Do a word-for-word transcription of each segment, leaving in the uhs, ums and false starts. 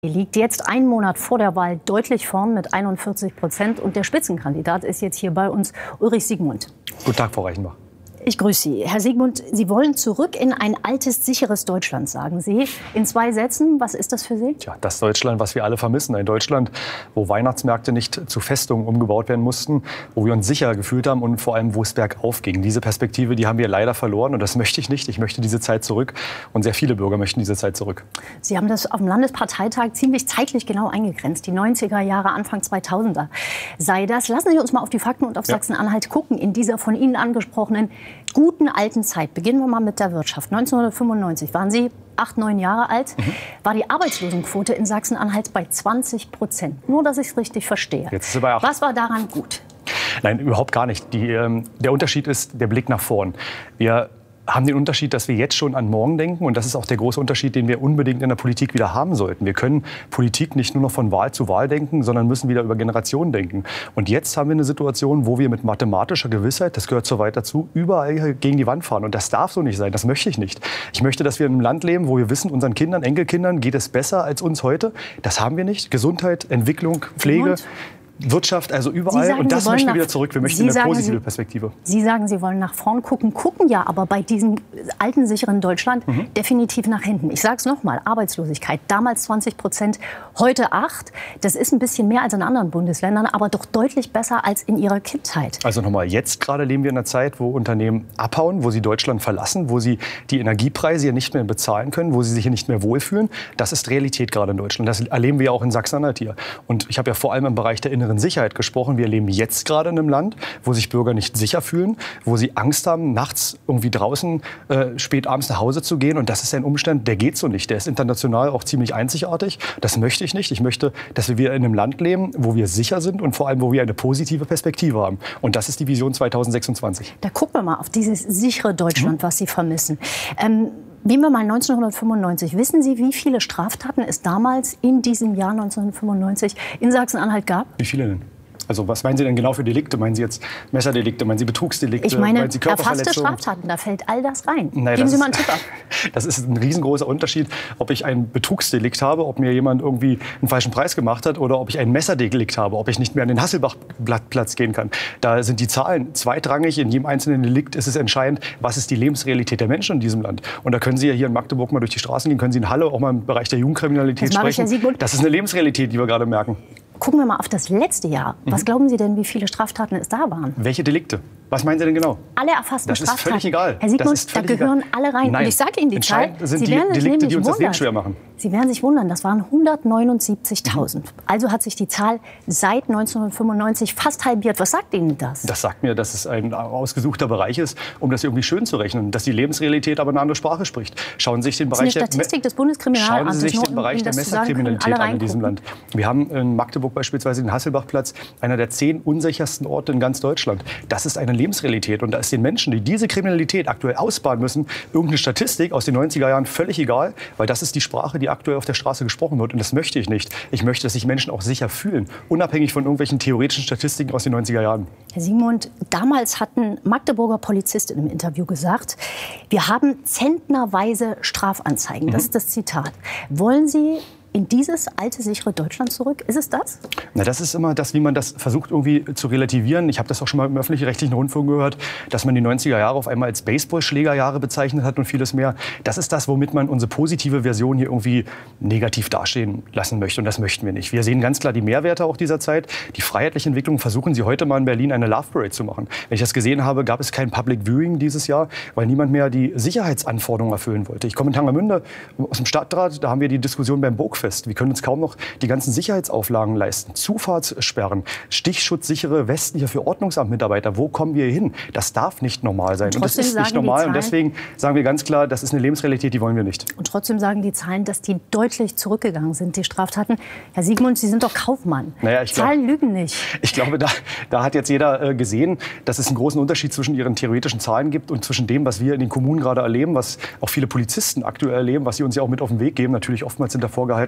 Liegt jetzt einen Monat vor der Wahl deutlich vorn mit einundvierzig Prozent. Und der Spitzenkandidat ist jetzt hier bei uns, Ulrich Siegmund. Guten Tag, Frau Reichenbach. Ich grüße Sie. Herr Siegmund, Sie wollen zurück in ein altes, sicheres Deutschland, sagen Sie. In zwei Sätzen, was ist das für Sie? Tja, das Deutschland, was wir alle vermissen. Ein Deutschland, wo Weihnachtsmärkte nicht zu Festungen umgebaut werden mussten, wo wir uns sicher gefühlt haben und vor allem, wo es bergauf ging. Diese Perspektive, die haben wir leider verloren und das möchte ich nicht. Ich möchte diese Zeit zurück und sehr viele Bürger möchten diese Zeit zurück. Sie haben das auf dem Landesparteitag ziemlich zeitlich genau eingegrenzt. Die neunziger Jahre, Anfang zweitausender sei das. Lassen Sie uns mal auf die Fakten und auf ja. Sachsen-Anhalt gucken. In dieser von Ihnen angesprochenen guten alten Zeit. Beginnen wir mal mit der Wirtschaft. neunzehnhundertfünfundneunzig waren Sie acht, neun Jahre alt. Mhm. War die Arbeitslosenquote in Sachsen-Anhalt bei zwanzig Prozent. Nur, dass ich es richtig verstehe. Jetzt ist sie bei acht. Was war daran gut? Nein, überhaupt gar nicht. Die, ähm, der Unterschied ist der Blick nach vorn. Wir haben den Unterschied, dass wir jetzt schon an morgen denken. Und das ist auch der große Unterschied, den wir unbedingt in der Politik wieder haben sollten. Wir können Politik nicht nur noch von Wahl zu Wahl denken, sondern müssen wieder über Generationen denken. Und jetzt haben wir eine Situation, wo wir mit mathematischer Gewissheit, das gehört so weit dazu, überall gegen die Wand fahren. Und das darf so nicht sein. Das möchte ich nicht. Ich möchte, dass wir in einem Land leben, wo wir wissen, unseren Kindern, Enkelkindern geht es besser als uns heute. Das haben wir nicht. Gesundheit, Entwicklung, Pflege. Und? Wirtschaft, also überall. Sagen, und das möchten wir wieder zurück. Wir möchten Sie eine sagen, positive Sie, Perspektive. Sie sagen, Sie wollen nach vorn gucken. Gucken ja aber bei diesem alten, sicheren Deutschland mhm. definitiv nach hinten. Ich sage es nochmal, Arbeitslosigkeit. Damals zwanzig Prozent, heute acht. Das ist ein bisschen mehr als in anderen Bundesländern, aber doch deutlich besser als in Ihrer Kindheit. Also nochmal, jetzt gerade leben wir in einer Zeit, wo Unternehmen abhauen, wo sie Deutschland verlassen, wo sie die Energiepreise hier nicht mehr bezahlen können, wo sie sich hier nicht mehr wohlfühlen. Das ist Realität gerade in Deutschland. Das erleben wir ja auch in Sachsen-Anhalt hier. Und ich habe ja vor allem im Bereich der inneren Sicherheit gesprochen. Wir leben jetzt gerade in einem Land, wo sich Bürger nicht sicher fühlen, wo sie Angst haben, nachts irgendwie draußen äh, spät abends nach Hause zu gehen. Und das ist ein Umstand, der geht so nicht. Der ist international auch ziemlich einzigartig. Das möchte ich nicht. Ich möchte, dass wir wieder in einem Land leben, wo wir sicher sind und vor allem, wo wir eine positive Perspektive haben. Und das ist die Vision zweitausendsechsundzwanzig. Da gucken wir mal auf dieses sichere Deutschland, mhm. was Sie vermissen. Ähm, Nehmen wir mal neunzehnhundertfünfundneunzig. Wissen Sie, wie viele Straftaten es damals in diesem Jahr neunzehnhundertfünfundneunzig in Sachsen-Anhalt gab? Wie viele denn? Also was meinen Sie denn genau für Delikte? Meinen Sie jetzt Messerdelikte? Meinen Sie Betrugsdelikte? Ich meine, meinen Sie erfasste Straftaten, da fällt all das rein. Nein, Geben Sie mal einen ist, Tipp ab. Das ist ein riesengroßer Unterschied, ob ich ein Betrugsdelikt habe, ob mir jemand irgendwie einen falschen Preis gemacht hat oder ob ich ein Messerdelikt habe, ob ich nicht mehr an den Hasselbachplatz gehen kann. Da sind die Zahlen zweitrangig. In jedem einzelnen Delikt ist es entscheidend, was ist die Lebensrealität der Menschen in diesem Land. Und da können Sie ja hier in Magdeburg mal durch die Straßen gehen, können Sie in Halle auch mal im Bereich der Jugendkriminalität das sprechen. Ich, Herr Siegmund. Das ist eine Lebensrealität, die wir gerade merken. Gucken wir mal auf das letzte Jahr. Was mhm. glauben Sie denn, wie viele Straftaten es da waren? Welche Delikte? Was meinen Sie denn genau? Alle erfassten Straftaten. Das ist völlig egal. Herr Siegmund, da gehören egal. alle rein. Nein. Und ich sage Ihnen die Zahl. Sind Sie die werden Delikte, die uns das wundern. Leben schwer machen. Sie werden sich wundern, das waren hundertneunundsiebzigtausend. Mhm. Also hat sich die Zahl seit neunzehnhundertfünfundneunzig fast halbiert. Was sagt Ihnen das? Das sagt mir, dass es ein ausgesuchter Bereich ist, um das irgendwie schön zu rechnen. Dass die Lebensrealität aber eine andere Sprache spricht. Schauen Sie sich den Bereich das ist eine Statistik des Bundeskriminalamtes. Schauen Sie sich den Bereich der Messerkriminalität an in diesem Land. Wir haben in Magdeburg beispielsweise den Hasselbachplatz, einer der zehn unsichersten Orte in ganz Deutschland. Das ist eine Lebensrealität. Und da ist den Menschen, die diese Kriminalität aktuell ausbaden müssen, irgendeine Statistik aus den neunziger Jahren völlig egal, weil das ist die Sprache, die aktuell auf der Straße gesprochen wird. Und das möchte ich nicht. Ich möchte, dass sich Menschen auch sicher fühlen, unabhängig von irgendwelchen theoretischen Statistiken aus den neunziger Jahren. Herr Siegmund, damals hatten Magdeburger Polizisten im Interview gesagt, wir haben zentnerweise Strafanzeigen. Das mhm. ist das Zitat. Wollen Sie in dieses alte, sichere Deutschland zurück? Ist es das? Na, das ist immer das, wie man das versucht irgendwie zu relativieren. Ich habe das auch schon mal im öffentlich-rechtlichen Rundfunk gehört, dass man die neunziger Jahre auf einmal als Baseballschlägerjahre bezeichnet hat und vieles mehr. Das ist das, womit man unsere positive Version hier irgendwie negativ dastehen lassen möchte. Und das möchten wir nicht. Wir sehen ganz klar die Mehrwerte auch dieser Zeit. Die freiheitliche Entwicklung versuchen Sie heute mal in Berlin eine Love Parade zu machen. Wenn ich das gesehen habe, gab es kein Public Viewing dieses Jahr, weil niemand mehr die Sicherheitsanforderungen erfüllen wollte. Ich komme in Tangermünde aus dem Stadtrat, da haben wir die Diskussion beim Burgfest. Wir können uns kaum noch die ganzen Sicherheitsauflagen leisten. Zufahrtssperren, stichschutzsichere Westen hier für Ordnungsamtmitarbeiter. Wo kommen wir hin? Das darf nicht normal sein. Und, und das ist nicht normal. Und deswegen sagen wir ganz klar, das ist eine Lebensrealität, die wollen wir nicht. Und trotzdem sagen die Zahlen, dass die deutlich zurückgegangen sind, die Straftaten. Herr Siegmund, Sie sind doch Kaufmann. Naja, ich Zahlen glaub, lügen nicht. Ich glaube, da, da hat jetzt jeder äh, gesehen, dass es einen großen Unterschied zwischen Ihren theoretischen Zahlen gibt und zwischen dem, was wir in den Kommunen gerade erleben, was auch viele Polizisten aktuell erleben, was sie uns ja auch mit auf den Weg geben, natürlich oftmals hinter vorgehaltener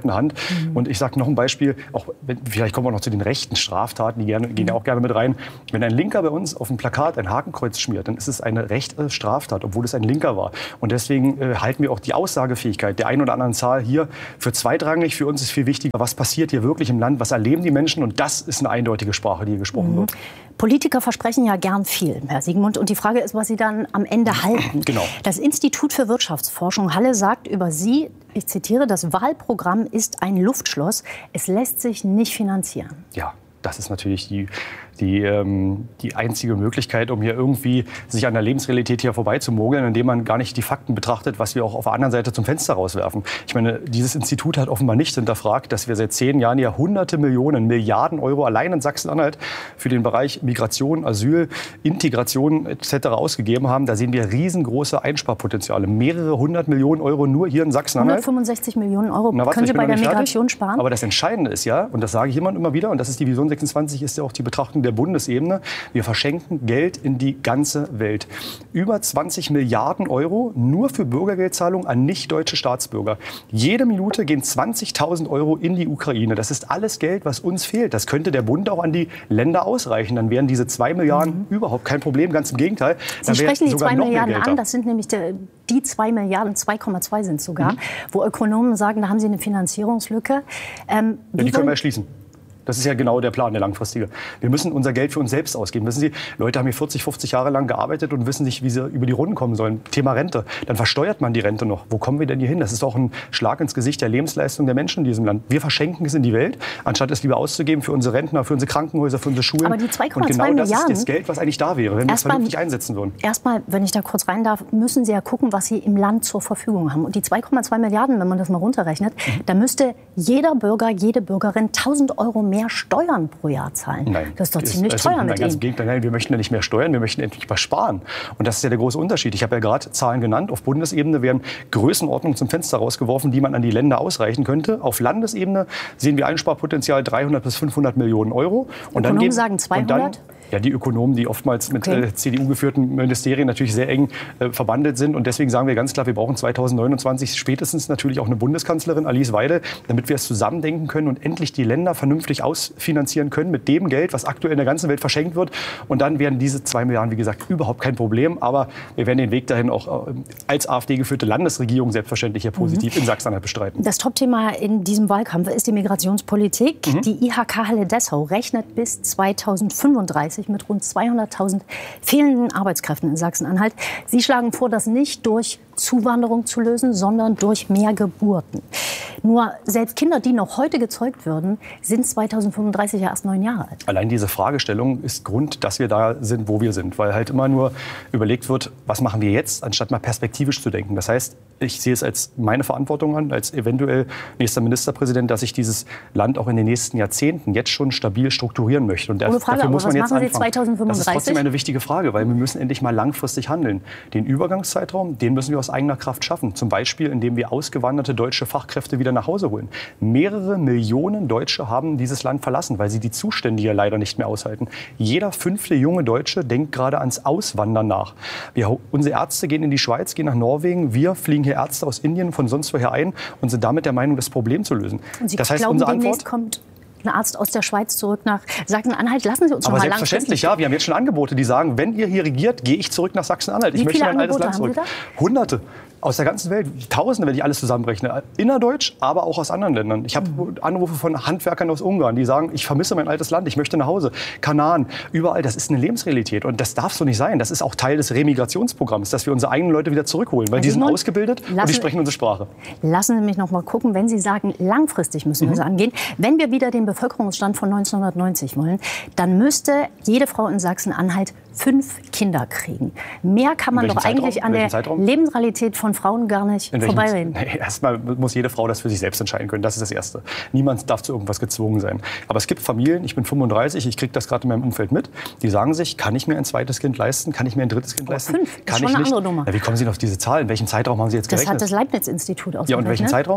bedeutende Hand. Mhm. Und ich sage noch ein Beispiel, auch, vielleicht kommen wir noch zu den rechten Straftaten, die gerne, gehen ja auch gerne mit rein. Wenn ein Linker bei uns auf dem Plakat ein Hakenkreuz schmiert, dann ist es eine rechte Straftat, obwohl es ein Linker war. Und deswegen äh, halten wir auch die Aussagefähigkeit der einen oder anderen Zahl hier für zweitrangig. Für uns ist viel wichtiger, was passiert hier wirklich im Land, was erleben die Menschen. Und das ist eine eindeutige Sprache, die hier gesprochen mhm. wird. Politiker versprechen ja gern viel, Herr Siegmund. Und die Frage ist, was sie dann am Ende halten. Genau. Das Institut für Wirtschaftsforschung Halle sagt über Sie, ich zitiere, das Wahlprogramm ist ein Luftschloss. Es lässt sich nicht finanzieren. Ja. Das ist natürlich die, die, ähm, die einzige Möglichkeit, um hier irgendwie sich an der Lebensrealität hier vorbeizumogeln, indem man gar nicht die Fakten betrachtet, was wir auch auf der anderen Seite zum Fenster rauswerfen. Ich meine, dieses Institut hat offenbar nicht hinterfragt, dass wir seit zehn Jahren ja hunderte Millionen, Milliarden Euro allein in Sachsen-Anhalt für den Bereich Migration, Asyl, Integration et cetera ausgegeben haben. Da sehen wir riesengroße Einsparpotenziale. Mehrere hundert Millionen Euro nur hier in Sachsen-Anhalt. hundertfünfundsechzig Millionen Euro Na, warte, können Sie bei der fertig. Migration sparen? Aber das Entscheidende ist ja, und das sage ich immer, immer wieder, und das ist die Vision sechsundzwanzig, ist ja auch die Betrachtung der Bundesebene. Wir verschenken Geld in die ganze Welt. Über zwanzig Milliarden Euro nur für Bürgergeldzahlungen an nicht-deutsche Staatsbürger. Jede Minute gehen zwanzigtausend Euro in die Ukraine. Das ist alles Geld, was uns fehlt. Das könnte der Bund auch an die Länder ausreichen. Dann wären diese zwei Milliarden mhm. überhaupt kein Problem. Ganz im Gegenteil. Sie sprechen die zwei Milliarden an. Das sind nämlich die, die zwei Milliarden, zwei Komma zwei sind es sogar, mhm. wo Ökonomen sagen, da haben sie eine Finanzierungslücke. Ähm, ja, die können wir erschließen. Das ist ja genau der Plan, der langfristige. Wir müssen unser Geld für uns selbst ausgeben. Wissen Sie, Leute haben hier vierzig, fünfzig Jahre lang gearbeitet und wissen nicht, wie sie über die Runden kommen sollen. Thema Rente. Dann versteuert man die Rente noch. Wo kommen wir denn hier hin? Das ist auch ein Schlag ins Gesicht der Lebensleistung der Menschen in diesem Land. Wir verschenken es in die Welt, anstatt es lieber auszugeben für unsere Rentner, für unsere Krankenhäuser, für unsere Schulen. Aber die zwei Komma zwei Milliarden, Milliarden, das ist das Geld, was eigentlich da wäre, wenn wir es vernünftig einsetzen würden. Erstmal, wenn ich da kurz rein darf, müssen Sie ja gucken, was Sie im Land zur Verfügung haben. Und die zwei Komma zwei Milliarden, wenn man das mal runterrechnet, mhm. da müsste jeder Bürger, jede Bürgerin tausend Euro mehr Steuern pro Jahr zahlen. Nein, das ist doch ziemlich also, teuer nein, mit ganz Ihnen. im Gegenteil. Nein, wir möchten ja nicht mehr steuern, wir möchten endlich mal sparen. Und das ist ja der große Unterschied. Ich habe ja gerade Zahlen genannt. Auf Bundesebene werden Größenordnungen zum Fenster rausgeworfen, die man an die Länder ausreichen könnte. Auf Landesebene sehen wir Einsparpotenzial dreihundert bis fünfhundert Millionen Euro. Und Ökonomen dann sagen zweihundert? Ja, die Ökonomen, die oftmals mit okay. äh, C D U-geführten Ministerien natürlich sehr eng äh, verbandelt sind. Und deswegen sagen wir ganz klar, wir brauchen zweitausendneunundzwanzig spätestens natürlich auch eine Bundeskanzlerin, Alice Weidel, damit wir es zusammendenken können und endlich die Länder vernünftig ausfinanzieren können mit dem Geld, was aktuell in der ganzen Welt verschenkt wird. Und dann werden diese zwei Milliarden, wie gesagt, überhaupt kein Problem. Aber wir werden den Weg dahin auch äh, als AfD-geführte Landesregierung selbstverständlich hier positiv mhm. in Sachsen-Anhalt bestreiten. Das Topthema in diesem Wahlkampf ist die Migrationspolitik. Mhm. Die I H K Halle Dessau rechnet bis zweitausendfünfunddreißig mit rund zweihunderttausend fehlenden Arbeitskräften in Sachsen-Anhalt. Sie schlagen vor, das nicht durch Zuwanderung zu lösen, sondern durch mehr Geburten. Nur selbst Kinder, die noch heute gezeugt würden, sind zweitausendfünfunddreißig ja erst neun Jahre alt. Allein diese Fragestellung ist Grund, dass wir da sind, wo wir sind. Weil halt immer nur überlegt wird, was machen wir jetzt, anstatt mal perspektivisch zu denken. Das heißt, ich sehe es als meine Verantwortung an, als eventuell nächster Ministerpräsident, dass ich dieses Land auch in den nächsten Jahrzehnten jetzt schon stabil strukturieren möchte. Und Ohne Frage, dafür muss man was jetzt machen Sie anfangen. zweitausendfünfunddreißig? Das ist trotzdem eine wichtige Frage, weil wir müssen endlich mal langfristig handeln. Den Übergangszeitraum, den müssen wir aus eigener Kraft schaffen. Zum Beispiel, indem wir ausgewanderte deutsche Fachkräfte wieder nach Hause holen. Mehrere Millionen Deutsche haben dieses Land verlassen, weil sie die Zustände hier leider nicht mehr aushalten. Jeder fünfte junge Deutsche denkt gerade ans Auswandern nach. Wir, unsere Ärzte gehen in die Schweiz, gehen nach Norwegen. Wir fliegen hier Ärzte aus Indien von sonst woher ein und sind damit der Meinung, das Problem zu lösen. Und Sie das heißt, glauben, unsere demnächst Antwort kommt ein Arzt aus der Schweiz zurück nach Sachsen-Anhalt. Lassen Sie uns Aber noch mal selbstverständlich, ja. Wir haben jetzt schon Angebote, die sagen, wenn ihr hier regiert, gehe ich zurück nach Sachsen-Anhalt. Ich möchte mein altes Land zurück. Hunderte. Aus der ganzen Welt, Tausende, wenn ich alles zusammenrechne. Innerdeutsch, aber auch aus anderen Ländern. Ich habe mhm. Anrufe von Handwerkern aus Ungarn, die sagen, ich vermisse mein altes Land, ich möchte nach Hause. Kanaren, überall, das ist eine Lebensrealität. Und das darf so nicht sein. Das ist auch Teil des Remigrationsprogramms, dass wir unsere eigenen Leute wieder zurückholen. Weil die sind ausgebildet und die sprechen unsere Sprache. Lassen Sie mich noch mal gucken, wenn Sie sagen, langfristig müssen wir es mhm. angehen. Wenn wir wieder den Bevölkerungsstand von neunzehnhundertneunzig wollen, dann müsste jede Frau in Sachsen-Anhalt fünf Kinder kriegen. Mehr kann man doch Zeitraum? eigentlich an der Zeitraum? Lebensrealität von Frauen gar nicht vorbeireden. Nee, erstmal muss jede Frau das für sich selbst entscheiden können. Das ist das Erste. Niemand darf zu irgendwas gezwungen sein. Aber es gibt Familien, ich bin fünfunddreißig, ich kriege das gerade in meinem Umfeld mit, die sagen sich, kann ich mir ein zweites Kind leisten? Kann ich mir ein drittes Kind Aber leisten? Fünf, kann ist schon ich eine nicht. andere Nummer. Ja, wie kommen Sie denn auf diese Zahl? In welchem Zeitraum haben Sie jetzt gerechnet? Das hat das Leibniz-Institut ausgerechnet. Ja, und in welchem Zeitraum?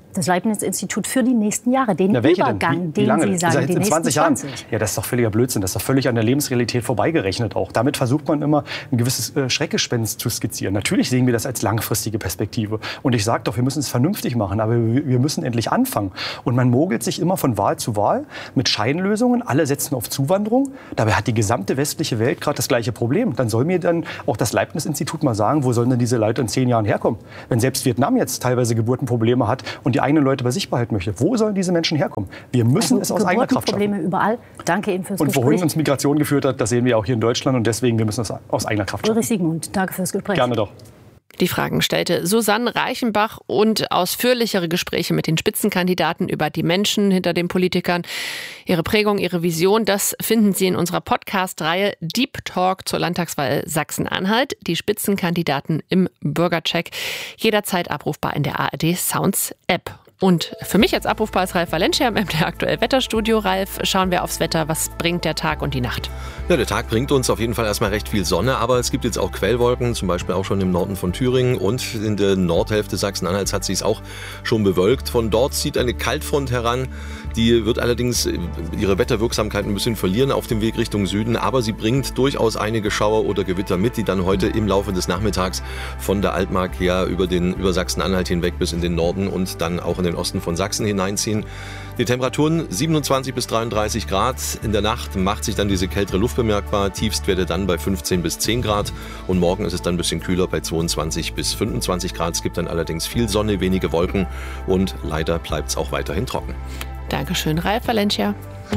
Das Leibniz-Institut für die nächsten Jahre, den ja, Übergang, denn? Wie, wie den lange? Sie sagen, die nächsten zwanzig Jahren. zwanzig. Ja, das ist doch völliger Blödsinn. Das ist doch völlig an der Lebensrealität vorbeigerechnet auch. Damit versucht man immer, ein gewisses äh, Schreckgespenst zu skizzieren. Natürlich sehen wir das als langfristige Perspektive. Und ich sage doch, wir müssen es vernünftig machen, aber wir, wir müssen endlich anfangen. Und man mogelt sich immer von Wahl zu Wahl mit Scheinlösungen. Alle setzen auf Zuwanderung. Dabei hat die gesamte westliche Welt gerade das gleiche Problem. Dann soll mir dann auch das Leibniz-Institut mal sagen, wo sollen denn diese Leute in zehn Jahren herkommen? Wenn selbst Vietnam jetzt teilweise Geburtenprobleme hat und die eigenen Leute bei sich behalten möchte, wo sollen diese Menschen herkommen? Wir müssen also es aus eigener Kraft schaffen. Probleme überall. Danke Ihnen fürs und Gespräch. Und wohin uns Migration geführt hat, das sehen wir auch hier in Deutschland. Und deswegen, wir müssen es aus eigener Kraft schaffen. Ulrich Siegmund, danke fürs Gespräch. Gerne doch. Die Fragen stellte Susanne Reichenbach und ausführlichere Gespräche mit den Spitzenkandidaten über die Menschen hinter den Politikern, ihre Prägung, ihre Vision, das finden Sie in unserer Podcast-Reihe Deep Talk zur Landtagswahl Sachsen-Anhalt. Die Spitzenkandidaten im Bürgercheck, jederzeit abrufbar in der A R D Sounds App. Und für mich jetzt abrufbar ist Ralf Valencia im M D R Aktuell Wetterstudio. Ralf, schauen wir aufs Wetter. Was bringt der Tag und die Nacht? Ja, der Tag bringt uns auf jeden Fall erstmal recht viel Sonne, aber es gibt jetzt auch Quellwolken, zum Beispiel auch schon im Norden von Thüringen und in der Nordhälfte Sachsen-Anhalts hat sich auch schon bewölkt. Von dort zieht eine Kaltfront heran, die wird allerdings ihre Wetterwirksamkeit ein bisschen verlieren auf dem Weg Richtung Süden, aber sie bringt durchaus einige Schauer oder Gewitter mit, die dann heute im Laufe des Nachmittags von der Altmark her über, den, über Sachsen-Anhalt hinweg bis in den Norden und dann auch in den Osten von Sachsen hineinziehen. Die Temperaturen siebenundzwanzig bis dreiunddreißig Grad. In der Nacht macht sich dann diese kältere Luft bemerkbar. Tiefstwerte dann bei fünfzehn bis zehn Grad. Und morgen ist es dann ein bisschen kühler bei zweiundzwanzig bis fünfundzwanzig Grad. Es gibt dann allerdings viel Sonne, wenige Wolken und leider bleibt es auch weiterhin trocken. Dankeschön, Ralf Valencia.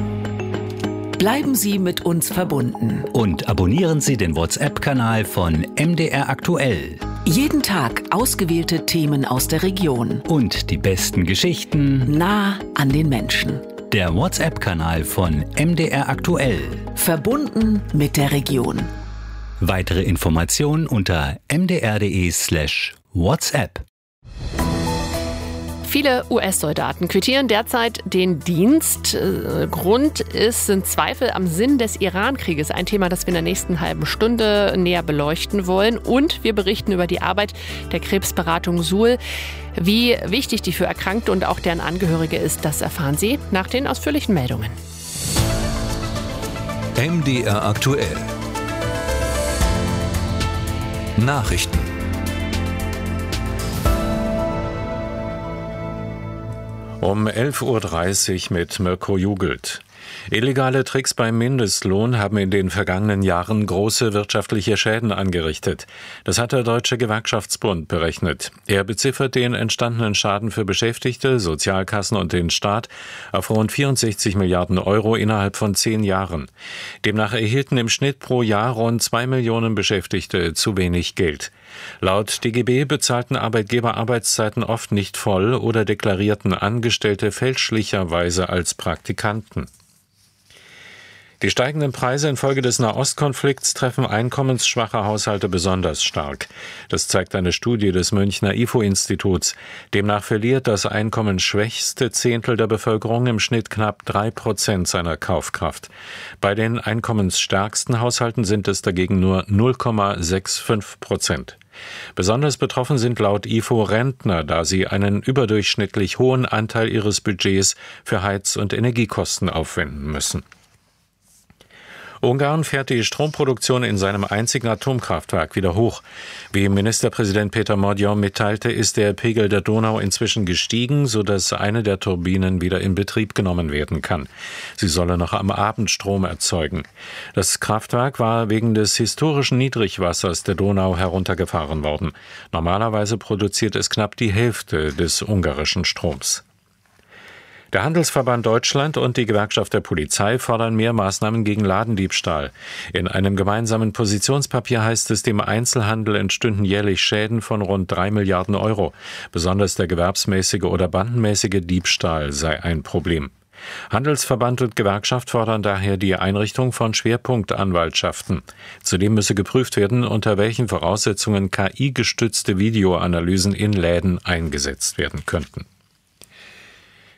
Bleiben Sie mit uns verbunden. Und abonnieren Sie den WhatsApp-Kanal von M D R Aktuell. Jeden Tag ausgewählte Themen aus der Region. Und die besten Geschichten nah an den Menschen. Der WhatsApp-Kanal von M D R Aktuell. Verbunden mit der Region. Weitere Informationen unter m d r punkt d e slash WhatsApp. Viele U S-Soldaten quittieren derzeit den Dienst. Grund ist, sind Zweifel am Sinn des Iran-Krieges. Ein Thema, das wir in der nächsten halben Stunde näher beleuchten wollen. Und wir berichten über die Arbeit der Krebsberatung Suhl. Wie wichtig die für Erkrankte und auch deren Angehörige ist, das erfahren Sie nach den ausführlichen Meldungen. M D R Aktuell. Nachrichten. Um elf Uhr dreißig mit Mirko Jugelt. Illegale Tricks beim Mindestlohn haben in den vergangenen Jahren große wirtschaftliche Schäden angerichtet. Das hat der Deutsche Gewerkschaftsbund berechnet. Er beziffert den entstandenen Schaden für Beschäftigte, Sozialkassen und den Staat auf rund vierundsechzig Milliarden Euro innerhalb von zehn Jahren. Demnach erhielten im Schnitt pro Jahr rund zwei Millionen Beschäftigte zu wenig Geld. Laut D G B bezahlten Arbeitgeber Arbeitszeiten oft nicht voll oder deklarierten Angestellte fälschlicherweise als Praktikanten. Die steigenden Preise infolge des Nahostkonflikts treffen einkommensschwache Haushalte besonders stark. Das zeigt eine Studie des Münchner I F O-Instituts. Demnach verliert das einkommensschwächste Zehntel der Bevölkerung im Schnitt knapp drei Prozent seiner Kaufkraft. Bei den einkommensstärksten Haushalten sind es dagegen nur null Komma fünfundsechzig Prozent. Besonders betroffen sind laut I F O Rentner, da sie einen überdurchschnittlich hohen Anteil ihres Budgets für Heiz- und Energiekosten aufwenden müssen. Ungarn fährt die Stromproduktion in seinem einzigen Atomkraftwerk wieder hoch. Wie Ministerpräsident Peter Mordjau mitteilte, ist der Pegel der Donau inzwischen gestiegen, sodass eine der Turbinen wieder in Betrieb genommen werden kann. Sie solle noch am Abend Strom erzeugen. Das Kraftwerk war wegen des historischen Niedrigwassers der Donau heruntergefahren worden. Normalerweise produziert es knapp die Hälfte des ungarischen Stroms. Der Handelsverband Deutschland und die Gewerkschaft der Polizei fordern mehr Maßnahmen gegen Ladendiebstahl. In einem gemeinsamen Positionspapier heißt es, dem Einzelhandel entstünden jährlich Schäden von rund drei Milliarden Euro. Besonders der gewerbsmäßige oder bandenmäßige Diebstahl sei ein Problem. Handelsverband und Gewerkschaft fordern daher die Einrichtung von Schwerpunktanwaltschaften. Zudem müsse geprüft werden, unter welchen Voraussetzungen K I-gestützte Videoanalysen in Läden eingesetzt werden könnten.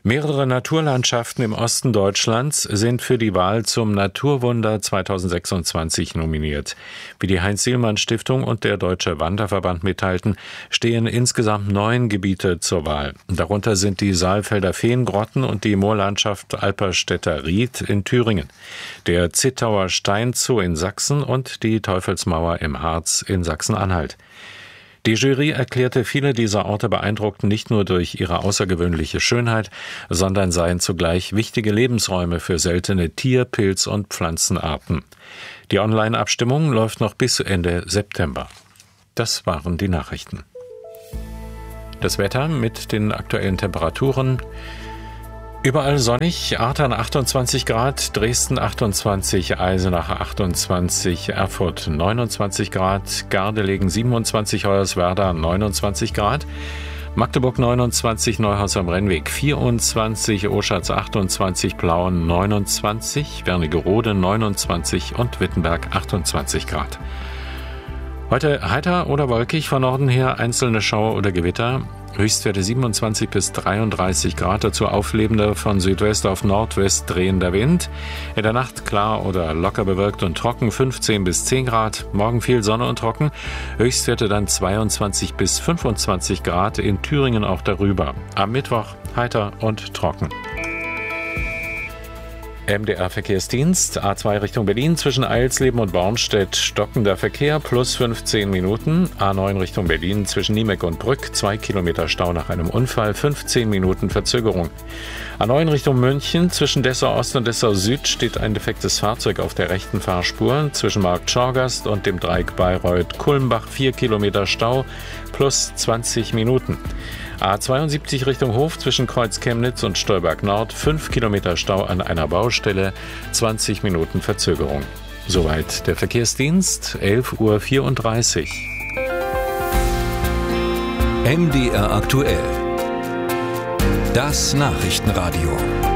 Mehrere Naturlandschaften im Osten Deutschlands sind für die Wahl zum Naturwunder zweitausendsechsundzwanzig nominiert. Wie die Heinz-Sielmann-Stiftung und der Deutsche Wanderverband mitteilten, stehen insgesamt neun Gebiete zur Wahl. Darunter sind die Saalfelder Feengrotten und die Moorlandschaft Alperstädter Ried in Thüringen, der Zittauer Steinzoo in Sachsen und die Teufelsmauer im Harz in Sachsen-Anhalt. Die Jury erklärte, viele dieser Orte beeindruckten nicht nur durch ihre außergewöhnliche Schönheit, sondern seien zugleich wichtige Lebensräume für seltene Tier-, Pilz- und Pflanzenarten. Die Online-Abstimmung läuft noch bis Ende September. Das waren die Nachrichten. Das Wetter mit den aktuellen Temperaturen. Überall sonnig, Artern achtundzwanzig Grad, Dresden achtundzwanzig, Eisenach achtundzwanzig, Erfurt neunundzwanzig Grad, Gardelegen siebenundzwanzig, Hoyerswerda neunundzwanzig Grad, Magdeburg neunundzwanzig, Neuhaus am Rennweg vierundzwanzig, Oschatz achtundzwanzig, Plauen neunundzwanzig, Wernigerode neunundzwanzig und Wittenberg achtundzwanzig Grad. Heute heiter oder wolkig, von Norden her einzelne Schauer oder Gewitter. Höchstwerte siebenundzwanzig bis dreiunddreißig Grad, dazu auflebender von Südwest auf Nordwest drehender Wind. In der Nacht klar oder locker bewölkt und trocken, fünfzehn bis zehn Grad. Morgen viel Sonne und trocken, Höchstwerte dann zweiundzwanzig bis fünfundzwanzig Grad, in Thüringen auch darüber. Am Mittwoch heiter und trocken. M D R-Verkehrsdienst, A zwei Richtung Berlin, zwischen Eilsleben und Bornstedt stockender Verkehr, plus fünfzehn Minuten. A neun Richtung Berlin, zwischen Niemeck und Brück, zwei Kilometer Stau nach einem Unfall, fünfzehn Minuten Verzögerung. A neun Richtung München, zwischen Dessau Ost und Dessau Süd steht ein defektes Fahrzeug auf der rechten Fahrspur. Zwischen Markt Schorgast und dem Dreieck Bayreuth-Kulmbach, vier Kilometer Stau, plus zwanzig Minuten. A zweiundsiebzig Richtung Hof, zwischen Kreuz Chemnitz und Stolberg Nord, fünf Kilometer Stau an einer Baustelle, zwanzig Minuten Verzögerung. Soweit der Verkehrsdienst, elf Uhr vierunddreißig. M D R aktuell. Das Nachrichtenradio.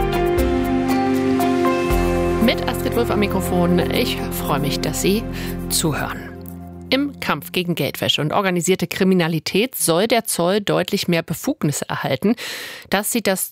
Mit Astrid Wulff am Mikrofon. Ich freue mich, dass Sie zuhören. Im Kampf gegen Geldwäsche und organisierte Kriminalität soll der Zoll deutlich mehr Befugnisse erhalten. Das sieht das